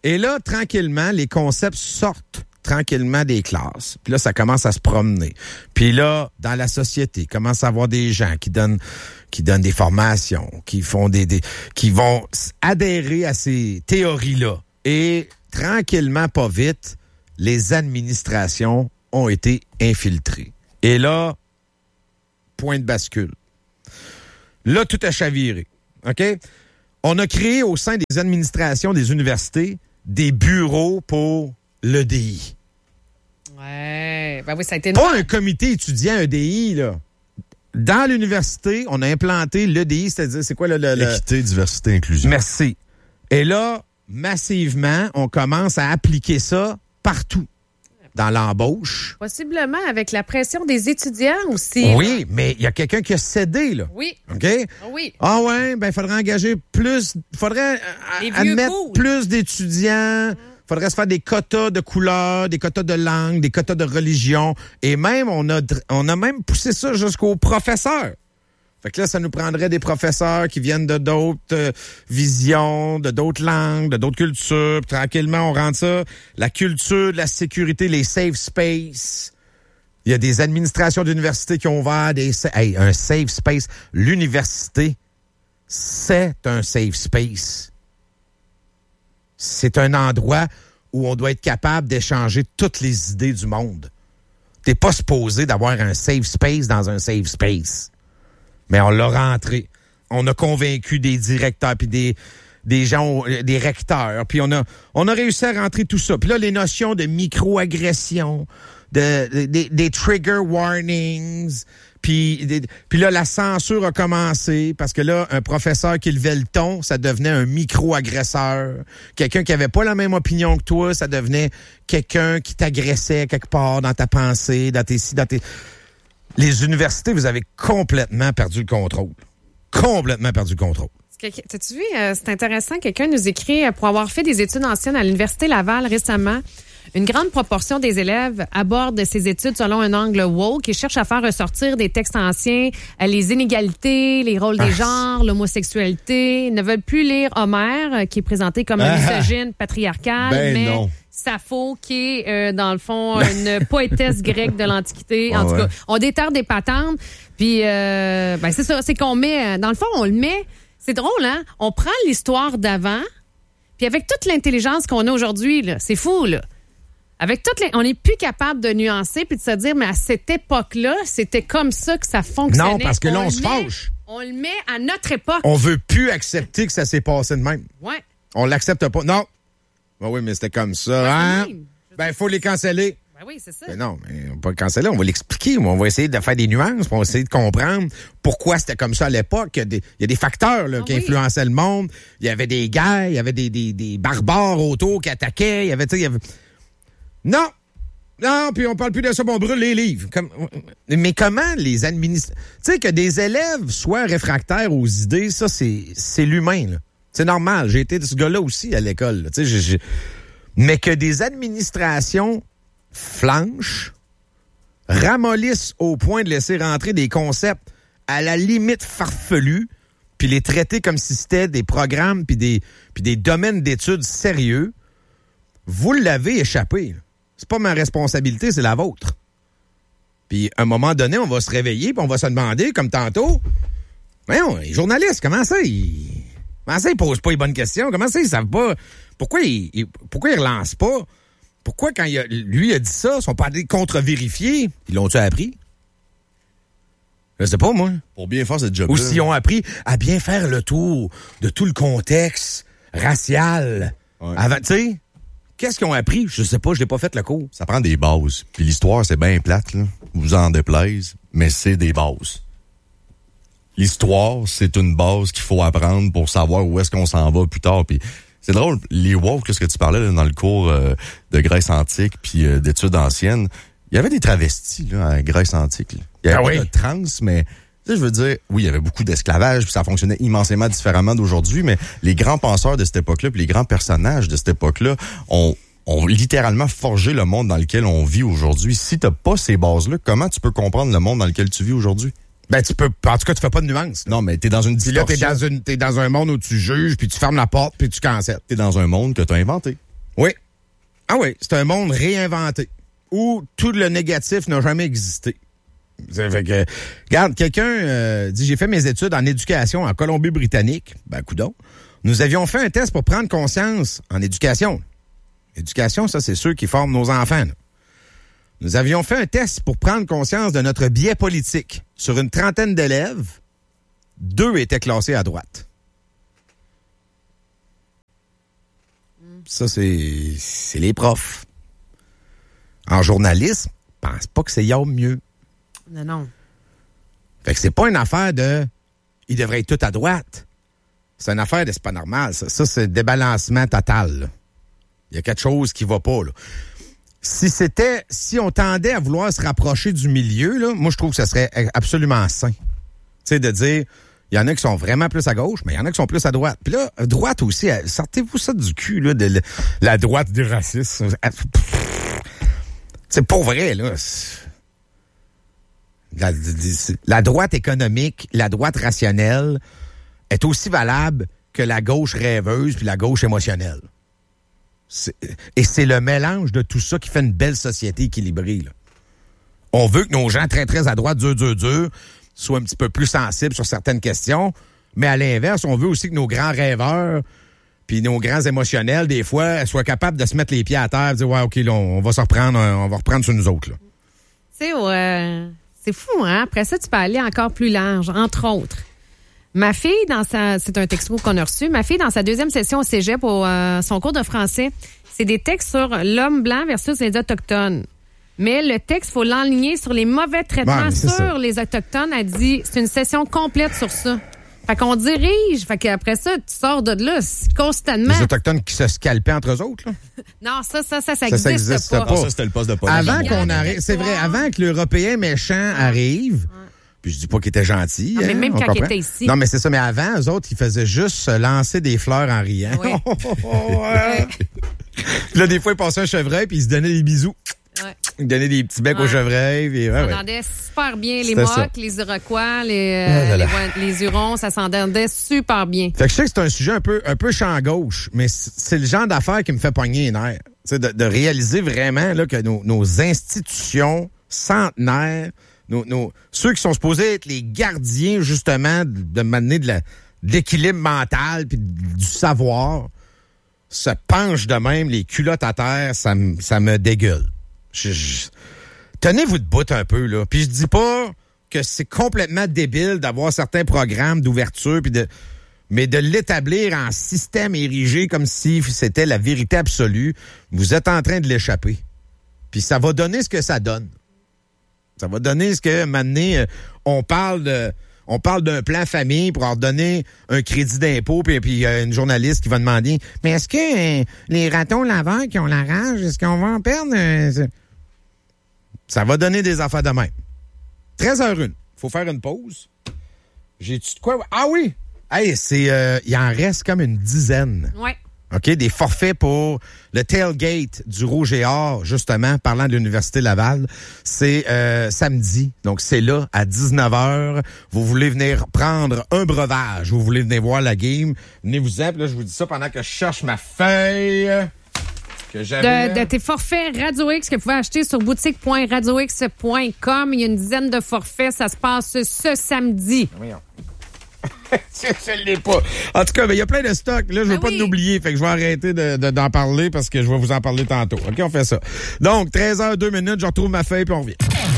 Et là, tranquillement, les concepts sortent tranquillement des classes. Puis là, ça commence à se promener. Puis là, dans la société, commence à avoir des gens qui donnent des formations, qui font qui vont adhérer à ces théories-là. Et tranquillement, pas vite, les administrations ont été infiltrées. Et là, point de bascule. Là, tout a chaviré. OK? On a créé au sein des administrations des universités des bureaux pour l'EDI. Ouais. Ben oui, ça a été... Pas un comité étudiant EDI, là. Dans l'université, on a implanté l'EDI, c'est-à-dire, c'est quoi le... Équité, diversité, inclusion. Merci. Et là, massivement, on commence à appliquer ça partout. Dans l'embauche. Possiblement avec la pression des étudiants aussi. Oui, mais il y a quelqu'un qui a cédé, là. Oui. OK? Oui. Ah ouais, ben il faudrait engager plus, faudrait admettre plus d'étudiants, faudrait se faire des quotas de couleurs, des quotas de langue, des quotas de religion, et même, on a même poussé ça jusqu'aux professeurs. Fait que là, ça nous prendrait des professeurs qui viennent de d'autres visions, de d'autres langues, de d'autres cultures. Puis, tranquillement, on rentre ça. La culture, de la sécurité, les safe space. Il y a des administrations d'universités qui ont ouvert un safe space. L'université, c'est un safe space. C'est un endroit où on doit être capable d'échanger toutes les idées du monde. T'es pas supposé d'avoir un safe space dans un safe space. Mais on l'a rentré. On a convaincu des directeurs puis des gens, des recteurs. Puis on a réussi à rentrer tout ça. Puis là, les notions de micro-agression, des trigger warnings. Puis là, la censure a commencé parce que là, un professeur qui levait le ton, ça devenait un micro-agresseur. Quelqu'un qui avait pas la même opinion que toi, ça devenait quelqu'un qui t'agressait quelque part dans ta pensée, dans tes... Les universités, vous avez complètement perdu le contrôle. Complètement perdu le contrôle. T'as-tu vu, c'est intéressant, quelqu'un nous écrit, pour avoir fait des études anciennes à l'Université Laval récemment, une grande proportion des élèves abordent ces études selon un angle woke et cherchent à faire ressortir des textes anciens, les inégalités, les rôles des genres, l'homosexualité. Ils ne veulent plus lire Homère, qui est présenté comme un misogyne patriarcal, mais non. Sappho, qui est, dans le fond, une poétesse grecque de l'Antiquité. En tout cas, on déterre des patentes. Puis, c'est ça, c'est qu'on met... Dans le fond, on le met... C'est drôle, hein? On prend l'histoire d'avant, puis avec toute l'intelligence qu'on a aujourd'hui, là, c'est fou, là. On n'est plus capable de nuancer puis de se dire, mais à cette époque-là, c'était comme ça que ça fonctionnait. Non, parce que là, on se fâche. On le met à notre époque. On veut plus accepter que ça s'est passé de même. Ouais. On l'accepte pas. Non. Ben oui, mais c'était comme ça. Hein? Ben, il faut les canceller. Ben oui, c'est ça. Ben non, mais on va pas le canceller, on va l'expliquer. On va essayer de faire des nuances, on va essayer de comprendre pourquoi c'était comme ça à l'époque. Il y a des facteurs là, qui influençaient le monde. Il y avait des guerres, il y avait des barbares autour qui attaquaient. Il y avait... Non, puis on parle plus de ça, on brûle les livres. Mais comment les administrer... Tu sais, que des élèves soient réfractaires aux idées, ça, c'est l'humain, là. C'est normal, j'ai été de ce gars-là aussi à l'école. Tu sais, mais que des administrations flanchent, ramollissent au point de laisser rentrer des concepts à la limite farfelus, puis les traiter comme si c'était des programmes puis des domaines d'études sérieux, vous l'avez échappé, là. C'est pas ma responsabilité, c'est la vôtre. Puis, à un moment donné, on va se réveiller puis on va se demander, comme tantôt, voyons, les journalistes, comment ça, ils posent pas les bonnes questions? Comment ça, ils savent pas? Pourquoi ils relancent pas? Pourquoi, quand lui a dit ça, ils sont pas allés contre-vérifier? Ils l'ont-tu appris? Je sais pas, moi. Pour bien faire ce job-là. Ou s'ils ont appris à bien faire le tour de tout le contexte racial. Ouais. Avant, tu sais... Qu'est-ce qu'ils ont appris? Je sais pas, je n'ai pas fait le cours. Ça prend des bases. Puis l'histoire, c'est bien plate, là. Vous en déplaise, mais c'est des bases. L'histoire, c'est une base qu'il faut apprendre pour savoir où est-ce qu'on s'en va plus tard. Puis c'est drôle, les woke, ce que tu parlais là, dans le cours de Grèce antique puis d'études anciennes, il y avait des travestis là, en Grèce antique. Là. Il y avait pas de trans, mais... Tu sais, je veux dire, oui, il y avait beaucoup d'esclavage, puis ça fonctionnait immensément différemment d'aujourd'hui, mais les grands penseurs de cette époque-là, puis les grands personnages de cette époque-là ont littéralement forgé le monde dans lequel on vit aujourd'hui. Si t'as pas ces bases-là, comment tu peux comprendre le monde dans lequel tu vis aujourd'hui? Ben, tu peux, en tout cas, tu fais pas de nuance. Non, mais t'es dans une distorsion. Puis là, t'es dans un monde où tu juges, puis tu fermes la porte, puis tu cancelles. T'es dans un monde que t'as inventé. Oui. Ah oui, c'est un monde réinventé où tout le négatif n'a jamais existé. Ça fait que, regarde, quelqu'un dit, j'ai fait mes études en éducation en Colombie-Britannique. Ben, coudonc. Nous avions fait un test pour prendre conscience en éducation. Éducation, ça, c'est ceux qui forment nos enfants. Là. Nous avions fait un test pour prendre conscience de notre biais politique. Sur une trentaine d'élèves, 2 étaient classés à droite. Ça, c'est les profs. En journalisme, je pense pas que c'est mieux. Non. Fait que c'est pas une affaire de ils devraient être tous à droite. C'est une affaire de c'est pas normal. Ça c'est débalancement total. Là. Il y a quelque chose qui va pas. Là. Si on tendait à vouloir se rapprocher du milieu, là, moi je trouve que ce serait absolument sain. Tu sais, de dire il y en a qui sont vraiment plus à gauche, mais il y en a qui sont plus à droite. Puis là, droite aussi, sortez-vous ça du cul, là, de la droite du racisme. C'est pas vrai, là. La droite économique, la droite rationnelle est aussi valable que la gauche rêveuse puis la gauche émotionnelle. Et c'est le mélange de tout ça qui fait une belle société équilibrée. Là. On veut que nos gens très, très à droite, dur, soient un petit peu plus sensibles sur certaines questions, mais à l'inverse, on veut aussi que nos grands rêveurs puis nos grands émotionnels, des fois, soient capables de se mettre les pieds à terre et dire « Ouais, OK, là, on va reprendre sur nous autres. » Tu sais, ouais, c'est fou, hein? Après ça, tu peux aller encore plus large, entre autres. Ma fille, c'est un texto qu'on a reçu, ma fille, dans sa 2e session au cégep pour son cours de français, c'est des textes sur l'homme blanc versus les Autochtones. Mais le texte, il faut l'enligner sur les mauvais traitements sur les Autochtones. Elle dit, c'est une session complète sur ça. Fait qu'on dirige. Fait qu'après ça, tu sors de là constamment. Les Autochtones qui se scalpaient entre eux autres, là? Non, ça existe pas. Non, ça, c'était le poste de police. Avant qu'on arrive, c'est vrai, avant que l'Européen méchant arrive, puis je dis pas qu'il était gentil. Non, mais même quand il était ici. Non, mais c'est ça. Mais avant, eux autres, ils faisaient juste se lancer des fleurs en riant. Oui. Puis là, des fois, ils passaient un chevreuil, puis ils se donnaient des bisous. Ouais. Ils donnaient des petits becs au chevreuil. Puis, ça s'entendait super bien. Les Mohawks, les Iroquois, les Hurons, ça s'entendait super bien. Fait que je sais que c'est un sujet un peu champ gauche, mais c'est le genre d'affaire qui me fait pogner les nerfs. De réaliser vraiment là, que nos institutions centenaires, ceux qui sont supposés être les gardiens, justement, de m'amener de l'équilibre mental puis du savoir, se penchent de même, les culottes à terre, ça me dégueule. Tenez-vous debout un peu, là. Puis je dis pas que c'est complètement débile d'avoir certains programmes d'ouverture, mais de l'établir en système érigé comme si c'était la vérité absolue, vous êtes en train de l'échapper. Puis ça va donner ce que ça donne. Ça va donner ce que, maintenant, on parle d'un plan famille pour leur donner un crédit d'impôt, puis il y a une journaliste qui va demander « Mais est-ce que les ratons laveurs qui ont la rage, est-ce qu'on va en perdre? » Ça va donner des affaires de même. 13h01. Faut faire une pause. J'ai-tu de quoi? Ah oui! Hey, il en reste comme une dizaine. Ouais. OK? Des forfaits pour le tailgate du Rouge et Or, justement, parlant de l'Université Laval. C'est samedi. Donc, c'est là, à 19h. Vous voulez venir prendre un breuvage. Vous voulez venir voir la game. Venez-vous-en. Là, je vous dis ça pendant que je cherche ma feuille. De tes forfaits Radio X que vous pouvez acheter sur boutique.radiox.com. Il y a une dizaine de forfaits. Ça se passe ce samedi. Voyons. Je l'ai pas. En tout cas, il y a plein de stocks. Là, je veux pas l'oublier. Fait que je vais arrêter d'en parler parce que je vais vous en parler tantôt. OK, on fait ça. Donc, 13h02, je retrouve ma feuille puis on revient.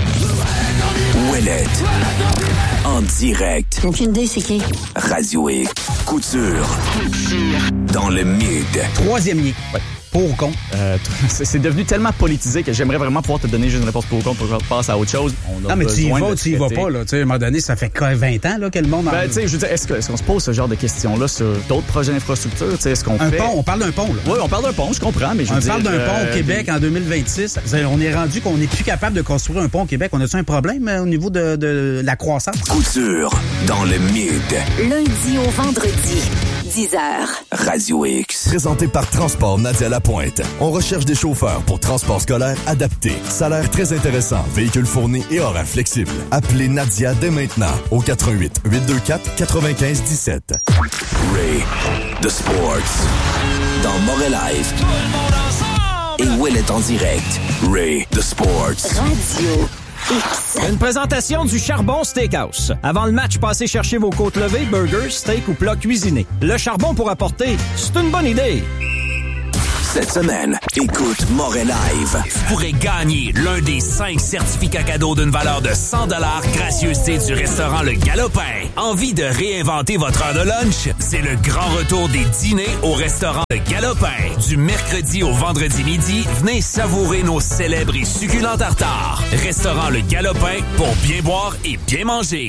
Ouellette. En direct. Aucune idée, c'est qui? Radio X. Couture. Dans le mid. 3e lien. Ouais. Pour ou contre? C'est devenu tellement politisé que j'aimerais vraiment pouvoir te donner juste une réponse pour ou contre pour que je passe à autre chose. Non, mais tu y vas pas, là. Tu sais, à un moment donné, ça fait 20 ans, là, que le monde... Ben, tu sais, je veux dire, est-ce qu'on se pose ce genre de questions-là sur d'autres projets d'infrastructure? Tu sais, est-ce qu'on fait... pont, on parle d'un pont, là. Oui, on parle d'un pont, je comprends, mais je veux dire... On parle d'un pont au Québec en 2026. On est rendu qu'on n'est plus capable de construire un pont au Québec. On a-tu un problème au niveau de la croissance? Couture. Dans le mid. Lundi au vendredi, 10h. Radio X. Présenté par Transport Nadia Lapointe. On recherche des chauffeurs pour transport scolaire adapté. Salaire très intéressant, véhicule fourni et horaire flexible. Appelez Nadia dès maintenant au 88 824 95 17. Ray, The Sports. Dans Morel Live. Et Will est en direct. Ray, The Sports. Radio X. Une présentation du Charbon Steakhouse. Avant le match, passez chercher vos côtes levées, burgers, steak ou plats cuisinés. Le charbon pour apporter, c'est une bonne idée. Cette semaine, écoute Morel Live. Vous pourrez gagner l'un des 5 certificats cadeaux d'une valeur de 100 $, gracieuseté du restaurant Le Galopin. Envie de réinventer votre heure de lunch? C'est le grand retour des dîners au restaurant Le Galopin. Du mercredi au vendredi midi, venez savourer nos célèbres et succulents tartares. Restaurant Le Galopin pour bien boire et bien manger.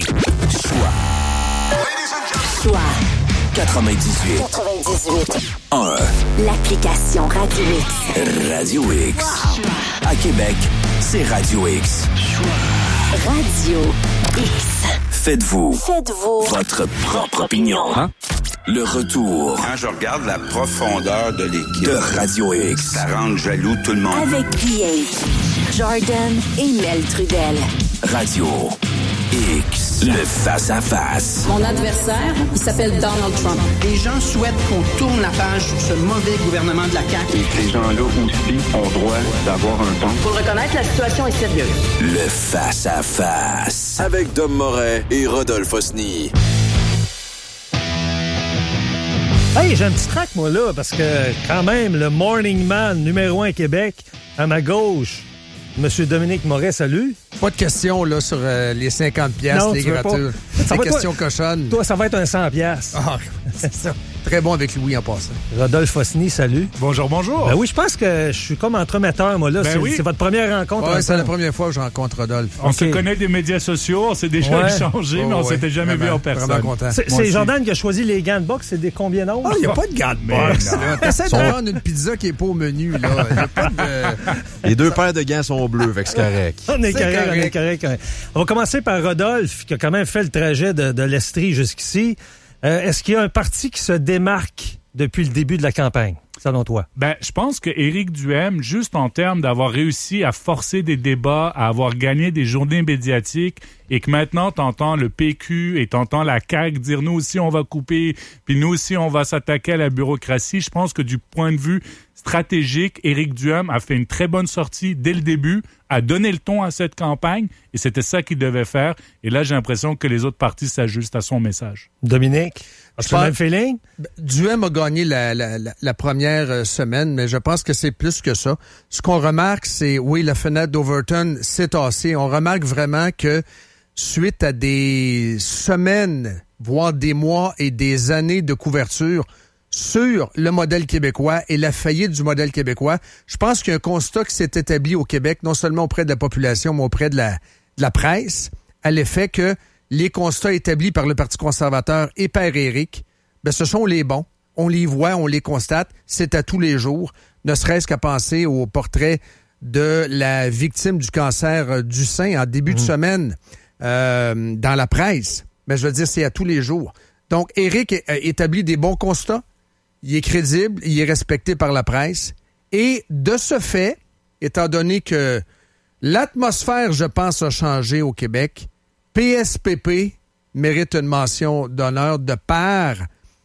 Choix 98. 1. L'application Radio X. Radio X. À Québec, c'est Radio X. Radio X. Faites-vous votre propre opinion. Le retour. Quand je regarde la profondeur de l'équipe de Radio X, ça rend jaloux tout le monde. Avec DH, Jordan et Mel Trudel. Radio X. Le face-à-face. Mon adversaire, il s'appelle Donald Trump. Les gens souhaitent qu'on tourne la page sur ce mauvais gouvernement de la CAQ. Et ces gens-là aussi ont droit d'avoir un ton. Faut le reconnaître, la situation est sérieuse. Le face-à-face. Avec Dom Moret et Rodolphe Osny. Hey, j'ai un petit track, moi, là, parce que, quand même, le Morning Man numéro 1 Québec, à ma gauche, M. Dominique Moret, salut. Pas de question, là, sur les 50 piastres, les gratuits. C'est question cochonne. Toi, ça va être un 100 piastres. Ah, c'est ça. Très bon avec Louis en passant. Rodolphe Osny, salut. Bonjour, bonjour. Ben oui, je pense que je suis comme entremetteur, moi, là. Ben c'est votre première rencontre. Oui, c'est la première fois que je rencontre Rodolphe. On se connaît des médias sociaux, on s'est déjà échangé, mais on s'était jamais vu en personne. Vraiment content. C'est Jordan qui a choisi les gants de boxe, c'est des combien d'euros? Ah, il n'y a pas de gants de boxe. T'essaies de prendre une pizza qui n'est pas au menu, là. Il y a pas de... Les 2 paires de gants sont bleus, fait que c'est correct. On est correct. On va commencer par Rodolphe, qui a quand même fait le trajet de l'Estrie jusqu'ici. Est-ce qu'il y a un parti qui se démarque depuis le début de la campagne, selon toi? Ben, je pense que Éric Duhaime, juste en termes d'avoir réussi à forcer des débats, à avoir gagné des journées médiatiques, et que maintenant, t'entends le PQ et t'entends la CAQ dire « nous aussi, on va couper, puis nous aussi, on va s'attaquer à la bureaucratie », je pense que du point de vue stratégique, Éric Duhaime a fait une très bonne sortie dès le début, a donné le ton à cette campagne, et c'était ça qu'il devait faire. Et là, j'ai l'impression que les autres partis s'ajustent à son message. Dominique, as-tu le même feeling? Duhaime a gagné la première semaine, mais je pense que c'est plus que ça. Ce qu'on remarque, c'est, oui, la fenêtre d'Overton s'est tassée. On remarque vraiment que suite à des semaines, voire des mois et des années de couverture sur le modèle québécois et la faillite du modèle québécois, je pense qu'il y a un constat qui s'est établi au Québec, non seulement auprès de la population, mais auprès de la presse, à l'effet que les constats établis par le Parti conservateur et par Éric, ben, ce sont les bons. On les voit, on les constate, c'est à tous les jours, ne serait-ce qu'à penser au portrait de la victime du cancer du sein en début de semaine dans la presse. Mais je veux dire, c'est à tous les jours. Donc, Éric établit des bons constats. Il est crédible, il est respecté par la presse. Et de ce fait, étant donné que l'atmosphère, je pense, a changé au Québec, PSPP mérite une mention d'honneur de par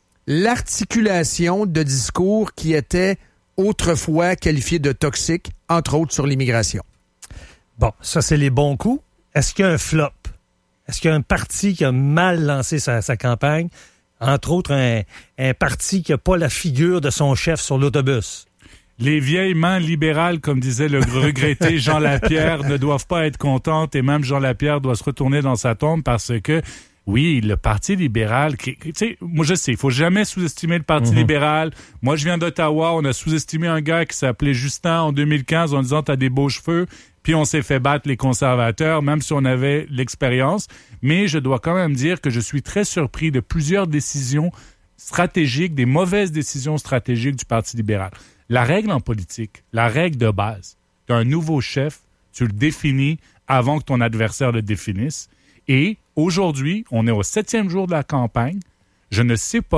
l'articulation de discours qui étaient autrefois qualifiés de toxiques, entre autres sur l'immigration. Bon, ça, c'est les bons coups. Est-ce qu'il y a un flop? Est-ce qu'il y a un parti qui a mal lancé sa campagne? Entre autres, un parti qui n'a pas la figure de son chef sur l'autobus. Les vieilles mains libérales, comme disait le regretté Jean Lapierre, ne doivent pas être contentes, et même Jean Lapierre doit se retourner dans sa tombe parce que, oui, le Parti libéral, tu sais, moi je sais, il faut jamais sous-estimer le Parti libéral. Moi, je viens d'Ottawa, on a sous-estimé un gars qui s'appelait Justin en 2015 en disant « t'as des beaux cheveux », puis on s'est fait battre les conservateurs, même si on avait l'expérience. Mais je dois quand même dire que je suis très surpris de plusieurs décisions stratégiques, des mauvaises décisions stratégiques du Parti libéral. La règle en politique, la règle de base, tu as un nouveau chef, tu le définis avant que ton adversaire le définisse. Et aujourd'hui, on est au 7e jour de la campagne. Je ne sais pas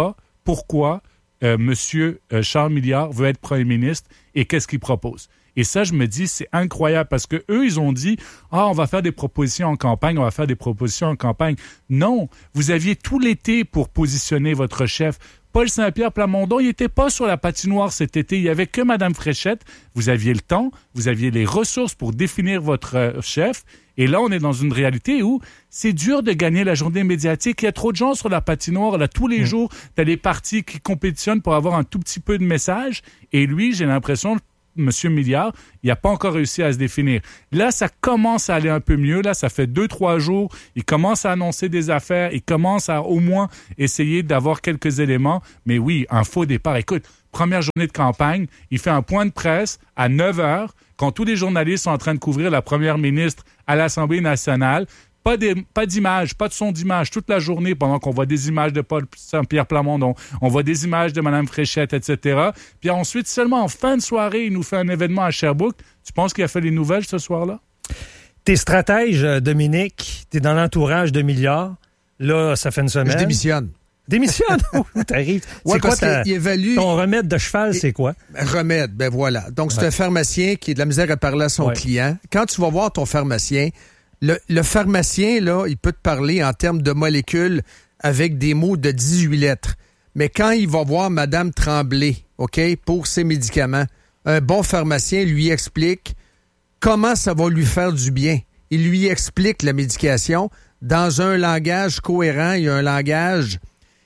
pourquoi Monsieur Charles Milliard veut être premier ministre et qu'est-ce qu'il propose. Et ça, je me dis, c'est incroyable parce que eux, ils ont dit, on va faire des propositions en campagne, on va faire des propositions en campagne. Non, vous aviez tout l'été pour positionner votre chef. Paul Saint-Pierre Plamondon, il n'était pas sur la patinoire cet été. Il n'y avait que Mme Fréchette. Vous aviez le temps, vous aviez les ressources pour définir votre chef. Et là, on est dans une réalité où c'est dur de gagner la journée médiatique. Il y a trop de gens sur la patinoire. Là, tous les jours, tu as les partis qui compétitionnent pour avoir un tout petit peu de message. Et lui, j'ai l'impression... M. Milliard, il n'a pas encore réussi à se définir. Là, ça commence à aller un peu mieux. Là, ça fait 2-3 jours. Il commence à annoncer des affaires. Il commence à au moins essayer d'avoir quelques éléments. Mais oui, un faux départ. Écoute, première journée de campagne, il fait un point de presse à 9h quand tous les journalistes sont en train de couvrir la première ministre à l'Assemblée nationale. Pas d'image, pas de son d'image toute la journée pendant qu'on voit des images de Paul Saint-Pierre Plamondon, on voit des images de Mme Fréchette, etc. Puis ensuite, seulement en fin de soirée, il nous fait un événement à Sherbrooke. Tu penses qu'il a fait les nouvelles ce soir-là? T'es stratège, Dominique. T'es dans l'entourage de Milliard. Là, ça fait une semaine. Je démissionne. Démissionne? T'arrives. Ouais, c'est quoi ton remède de cheval, c'est quoi? Remède, ben voilà. Donc, c'est un pharmacien qui a de la misère à parler à son client. Quand tu vas voir ton pharmacien, le pharmacien, là, il peut te parler en termes de molécules avec des mots de 18 lettres. Mais quand il va voir Mme Tremblay, OK, pour ses médicaments, un bon pharmacien lui explique comment ça va lui faire du bien. Il lui explique la médication dans un langage cohérent et un langage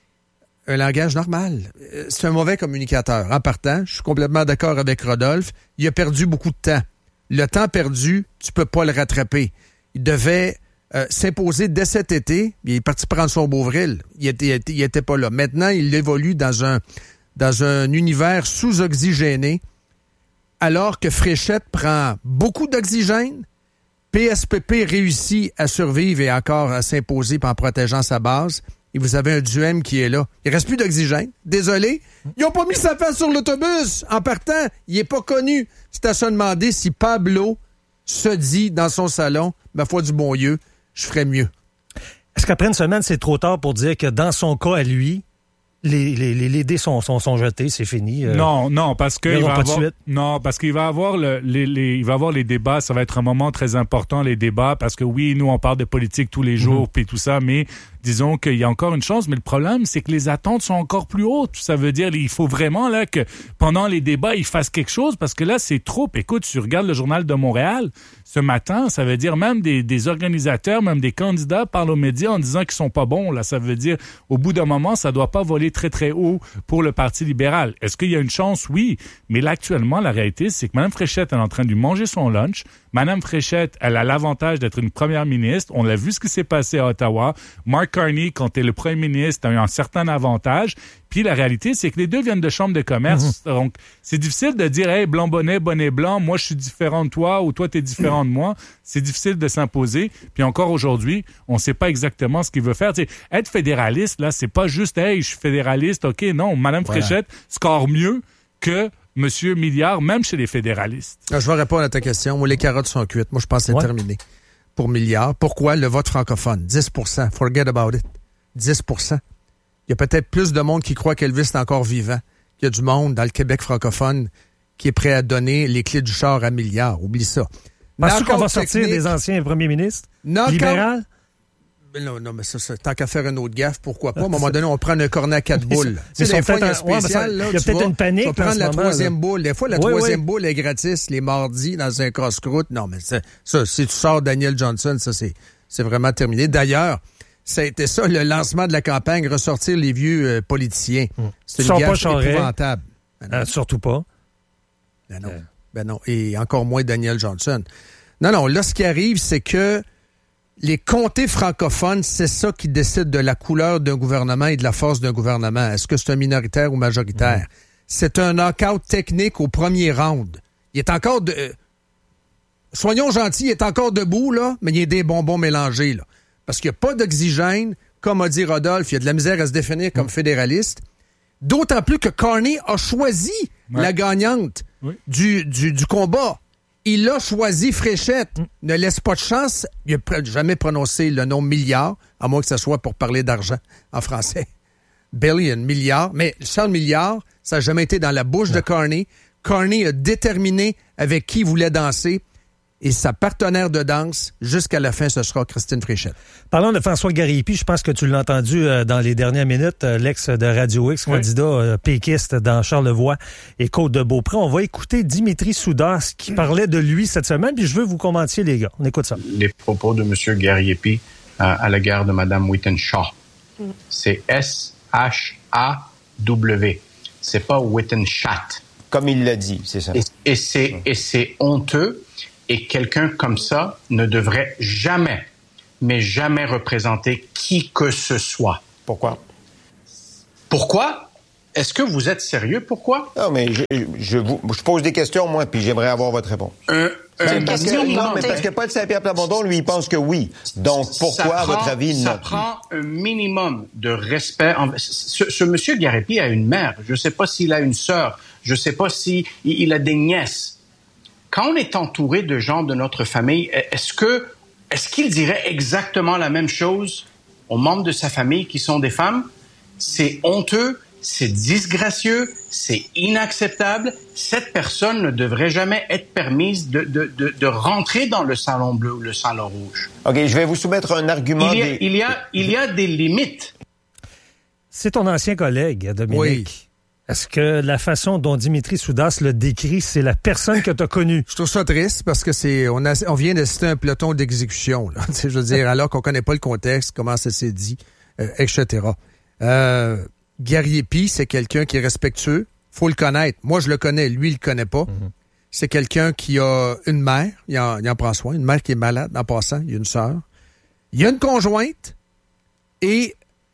normal. C'est un mauvais communicateur. En partant, je suis complètement d'accord avec Rodolphe. Il a perdu beaucoup de temps. Le temps perdu, tu peux pas le rattraper. Il devait s'imposer dès cet été. Il est parti prendre son Beauvril. Il était pas là. Maintenant, il évolue dans un univers sous-oxygéné, alors que Fréchette prend beaucoup d'oxygène. PSPP réussit à survivre et encore à s'imposer en protégeant sa base. Et vous avez un Duhem qui est là. Il reste plus d'oxygène. Désolé. Ils n'ont pas mis sa face sur l'autobus. En partant, il n'est pas connu. C'est à se demander si Pablo se dit dans son salon, ma foi du bon Dieu, je ferais mieux. Est-ce qu'après une semaine, c'est trop tard pour dire que dans son cas à lui, les dés sont jetés, c'est fini? Non, parce qu'il va avoir les débats. Ça va être un moment très important, les débats, parce que oui, nous, on parle de politique tous les jours, puis tout ça, mais disons qu'il y a encore une chance, mais le problème, c'est que les attentes sont encore plus hautes. Ça veut dire qu'il faut vraiment là que pendant les débats, ils fassent quelque chose, parce que là, c'est trop. Écoute, tu regardes le Journal de Montréal, ce matin, ça veut dire même des organisateurs, même des candidats parlent aux médias en disant qu'ils sont pas bons. Là, ça veut dire, au bout d'un moment, ça doit pas voler très, très haut pour le Parti libéral. Est-ce qu'il y a une chance? Oui. Mais là, actuellement, la réalité, c'est que Mme Fréchette, elle est en train de lui manger son lunch. Mme Fréchette, elle a l'avantage d'être une première ministre. On l'a vu ce qui s'est passé à Ottawa. Mark Carney, quand il est le premier ministre, a eu un certain avantage. Puis la réalité, c'est que les deux viennent de chambres de commerce. Donc, c'est difficile de dire, hey, blanc bonnet, bonnet blanc, moi je suis différent de toi ou toi t'es différent de moi. C'est difficile de s'imposer. Puis encore aujourd'hui, on ne sait pas exactement ce qu'il veut faire. T'sais, être fédéraliste, là, c'est pas juste, hey, je suis fédéraliste, OK, non. Mme Fréchette score mieux que M. Milliard, même chez les fédéralistes. Je vais répondre à ta question. Moi, les carottes sont cuites. Moi, je pense que c'est terminé pour Milliard. Pourquoi? Le vote francophone. 10%. Forget about it. 10%. Il y a peut-être plus de monde qui croit qu'Elvis est encore vivant. Il y a du monde dans le Québec francophone qui est prêt à donner les clés du char à Milliard. Oublie ça. Penses-tu qu'on va sortir des anciens premiers ministres libéraux? Non, mais ça, tant qu'à faire une autre gaffe, pourquoi pas? À un moment donné, on prend un cornet à 4 boules. Il y a peut-être une panique. Tu vas prendre la troisième boule. Des fois, la troisième boule est gratis les mardis dans un cross-croûte. Non, mais ça, si tu sors Daniel Johnson, ça, c'est vraiment terminé. D'ailleurs, ça a été ça, le lancement de la campagne, ressortir les vieux politiciens. C'est une gaffe épouvantable. Surtout pas. Ben non. Et encore moins Daniel Johnson. Non, là, ce qui arrive, c'est que les comtés francophones, c'est ça qui décide de la couleur d'un gouvernement et de la force d'un gouvernement. Est-ce que c'est un minoritaire ou majoritaire? C'est un knock-out technique au premier round. Il est encore soyons gentils, il est encore debout, là, mais il y a des bonbons mélangés, là. Parce qu'il n'y a pas d'oxygène. Comme a dit Rodolphe, il y a de la misère à se définir comme fédéraliste. D'autant plus que Carney a choisi la gagnante du combat. Il a choisi Fréchette. Ne laisse pas de chance. Il n'a jamais prononcé le nom Milliard, à moins que ce soit pour parler d'argent en français. billion, milliards, mais 100 milliards, ça n'a jamais été dans la bouche de Carney. Carney a déterminé avec qui il voulait danser et sa partenaire de danse, jusqu'à la fin, ce sera Christine Fréchette. Parlons de François Gariepi. Je pense que tu l'as entendu dans les dernières minutes, l'ex de Radio X, candidat péquiste dans Charlevoix et Côte-de-Beaupré. On va écouter Dimitri Soudas qui parlait de lui cette semaine, puis je veux vous commentiez, les gars. On écoute ça. Les propos de M. Gariepi à l'égard de Mme Wittenshaw. C'est S-H-A-W. C'est pas Wittenshaw. Comme il l'a dit, c'est ça. Et c'est honteux. Et quelqu'un comme ça ne devrait jamais, mais jamais représenter qui que ce soit. Pourquoi? Pourquoi? Est-ce que vous êtes sérieux? Pourquoi? Non, mais je pose des questions, moi, puis j'aimerais avoir votre réponse. Parce que Paul Saint-Pierre Plamondon, lui, il pense que oui. Donc, pourquoi, à votre avis, non? Ça prend un minimum de respect. Ce monsieur Gariepi a une mère. Je ne sais pas s'il a une sœur. Je ne sais pas s'il a des nièces. Quand on est entouré de gens de notre famille, est-ce qu'il dirait exactement la même chose aux membres de sa famille qui sont des femmes? C'est honteux, c'est disgracieux, c'est inacceptable. Cette personne ne devrait jamais être permise de rentrer dans le salon bleu ou le salon rouge. OK, je vais vous soumettre un argument. Il y a des limites. C'est ton ancien collègue, Dominique. Oui. Est-ce que la façon dont Dimitri Soudas le décrit, c'est la personne que tu as connue? Je trouve ça triste parce que on vient d'assister à un peloton d'exécution. Là. Je veux dire, alors qu'on connaît pas le contexte, comment ça s'est dit, etc. Gariepi, c'est quelqu'un qui est respectueux. Faut le connaître. Moi, je le connais. Lui, il le connaît pas. Mm-hmm. C'est quelqu'un qui a une mère. Il en prend soin. Une mère qui est malade, en passant. Il y a une sœur. Il y a une conjointe. Et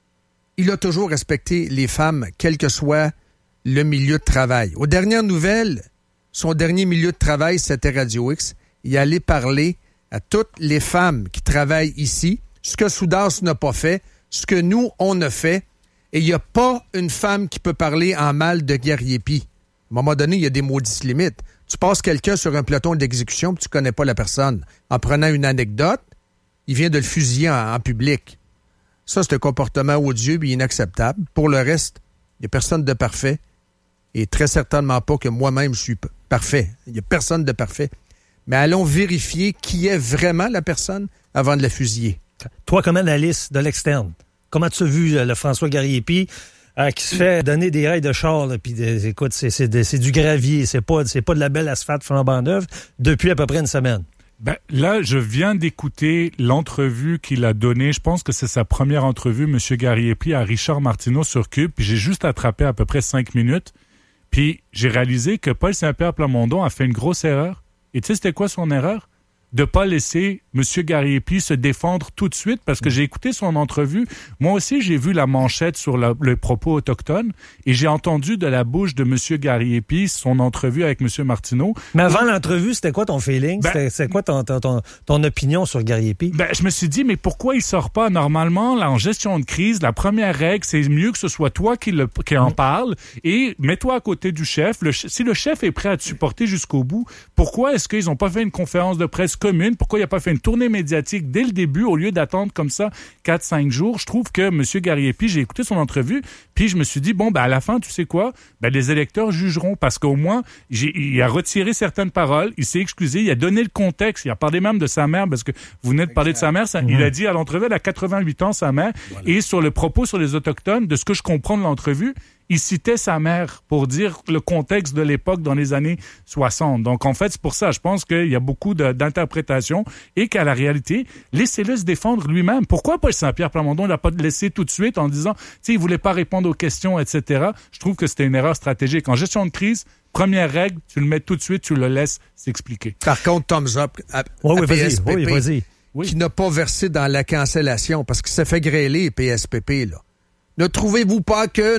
il a toujours respecté les femmes, quel que soit le milieu de travail. Aux dernières nouvelles, son dernier milieu de travail, c'était Radio X. Il allait parler à toutes les femmes qui travaillent ici, ce que Soudas n'a pas fait, ce que nous, on a fait. Et il n'y a pas une femme qui peut parler en mal de Gariepi. À un moment donné, il y a des maudites limites. Tu passes quelqu'un sur un peloton d'exécution puis tu connais pas la personne. En prenant une anecdote, il vient de le fusiller en public. Ça, c'est un comportement odieux et inacceptable. Pour le reste, il n'y a personne de parfait. Et très certainement pas que moi-même je suis parfait. Il n'y a personne de parfait. Mais allons vérifier qui est vraiment la personne avant de la fusiller. Toi, comme analyste de l'externe, comment tu as vu le François Gariepi qui se fait donner des rails de char, puis écoute, c'est du gravier, c'est pas de la belle asphalte flambant neuve depuis à peu près une semaine? Ben, là, je viens d'écouter l'entrevue qu'il a donnée. Je pense que c'est sa première entrevue, M. Gariepi, à Richard Martineau sur Cube. Puis j'ai juste attrapé à peu près 5 minutes. Puis j'ai réalisé que Paul Saint-Pierre Plamondon a fait une grosse erreur. Et tu sais, c'était quoi son erreur? De ne pas laisser M. Gariepi se défendre tout de suite, parce que j'ai écouté son entrevue. Moi aussi, j'ai vu la manchette sur le propos autochtone et j'ai entendu de la bouche de M. Gariepi son entrevue avec M. Martineau. Mais avant l'entrevue, c'était quoi ton feeling? C'était quoi ton opinion sur Gariepi? Ben, je me suis dit, mais pourquoi il sort pas? Normalement, là, en gestion de crise, la première règle, c'est mieux que ce soit toi qui en parle et mets-toi à côté du chef. Si le chef est prêt à te supporter jusqu'au bout, pourquoi est-ce qu'ils n'ont pas fait une conférence de presse commune? Pourquoi il n'a pas fait une tournée médiatique dès le début au lieu d'attendre comme ça 4-5 jours? Je trouve que M. Gariepi, j'ai écouté son entrevue, puis je me suis dit, bon, ben à la fin, tu sais quoi? Ben les électeurs jugeront, parce qu'au moins, il a retiré certaines paroles, il s'est excusé, il a donné le contexte, il a parlé même de sa mère, parce que vous venez de parler de sa mère, il a dit à l'entrevue, elle a 88 ans, sa mère, et sur le propos sur les Autochtones, de ce que je comprends de l'entrevue, il citait sa mère pour dire le contexte de l'époque dans les années 60. Donc, en fait, c'est pour ça, je pense qu'il y a beaucoup d'interprétations et qu'à la réalité, laissez-le se défendre lui-même. Pourquoi Paul Saint-Pierre Plamondon l'a pas laissé tout de suite en disant, tu sais, il voulait pas répondre aux questions, etc. Je trouve que c'était une erreur stratégique. En gestion de crise, première règle, tu le mets tout de suite, tu le laisses s'expliquer. Par contre, thumbs up à PSPP, vas-y. Qui n'a pas versé dans la cancellation parce qu'il s'est fait grêler, PSPP, là. Ne trouvez-vous pas que,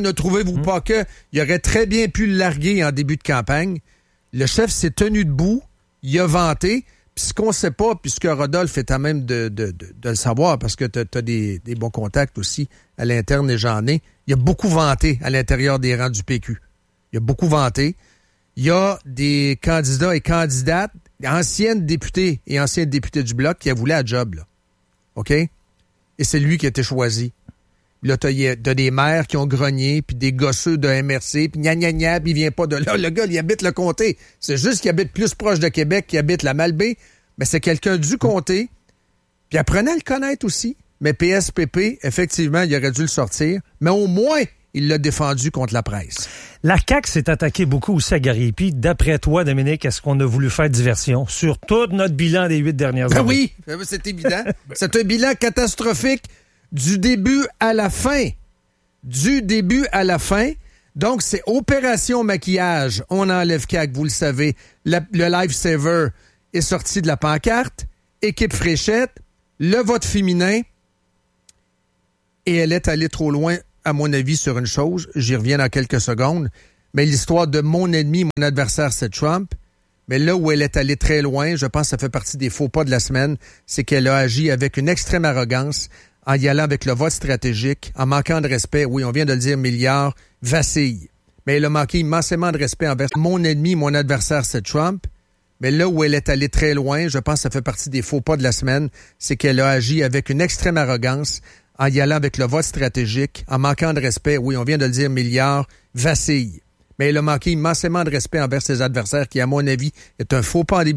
il aurait très bien pu le larguer en début de campagne. Le chef s'est tenu debout, il a vanté, puis ce qu'on sait pas, puisque Rodolphe est à même de le savoir, parce que t'as des bons contacts aussi à l'interne et j'en ai, il a beaucoup vanté à l'intérieur des rangs du PQ. Il a beaucoup vanté. Il y a des candidats et candidates, anciennes députées et anciens députés du Bloc qui a voulu la job, là. OK? Et c'est lui qui a été choisi. Là, t'as des maires qui ont grogné, puis des gosseux de MRC, puis gna gna gna, puis il vient pas de là. Le gars, il habite le comté. C'est juste qu'il habite plus proche de Québec, qu'il habite la Malbaie. Mais c'est quelqu'un du comté. Puis apprenez à le connaître aussi. Mais PSPP, effectivement, il aurait dû le sortir. Mais au moins, il l'a défendu contre la presse. La CAQ s'est attaquée beaucoup aussi à Gariépy. D'après toi, Dominique, est-ce qu'on a voulu faire diversion sur tout notre bilan des 8 dernières années? Oui, c'est évident. C'est un bilan catastrophique du début à la fin. Du début à la fin. Donc, c'est opération maquillage. On enlève CAQ, vous le savez. Le Lifesaver est sorti de la pancarte. Équipe Fréchette. Le vote féminin. Et elle est allée trop loin, à mon avis, sur une chose. J'y reviens dans quelques secondes. Mais l'histoire de mon ennemi, mon adversaire, c'est Trump. Mais là où elle est allée très loin, je pense que ça fait partie des faux pas de la semaine, c'est qu'elle a agi avec une extrême arrogance, en y allant avec le vote stratégique, en manquant de respect. Oui, on vient de le dire, milliards, vacille. Mais elle a manqué immensément de respect envers mon ennemi, mon adversaire, c'est Trump. Mais là où elle est allée très loin, je pense que ça fait partie des faux pas de la semaine, c'est qu'elle a agi avec une extrême arrogance, en y allant avec le vote stratégique, en manquant de respect. Oui, on vient de le dire, milliards, vacille. Mais elle a manqué immensément de respect envers ses adversaires, qui, à mon avis, est un faux pas en début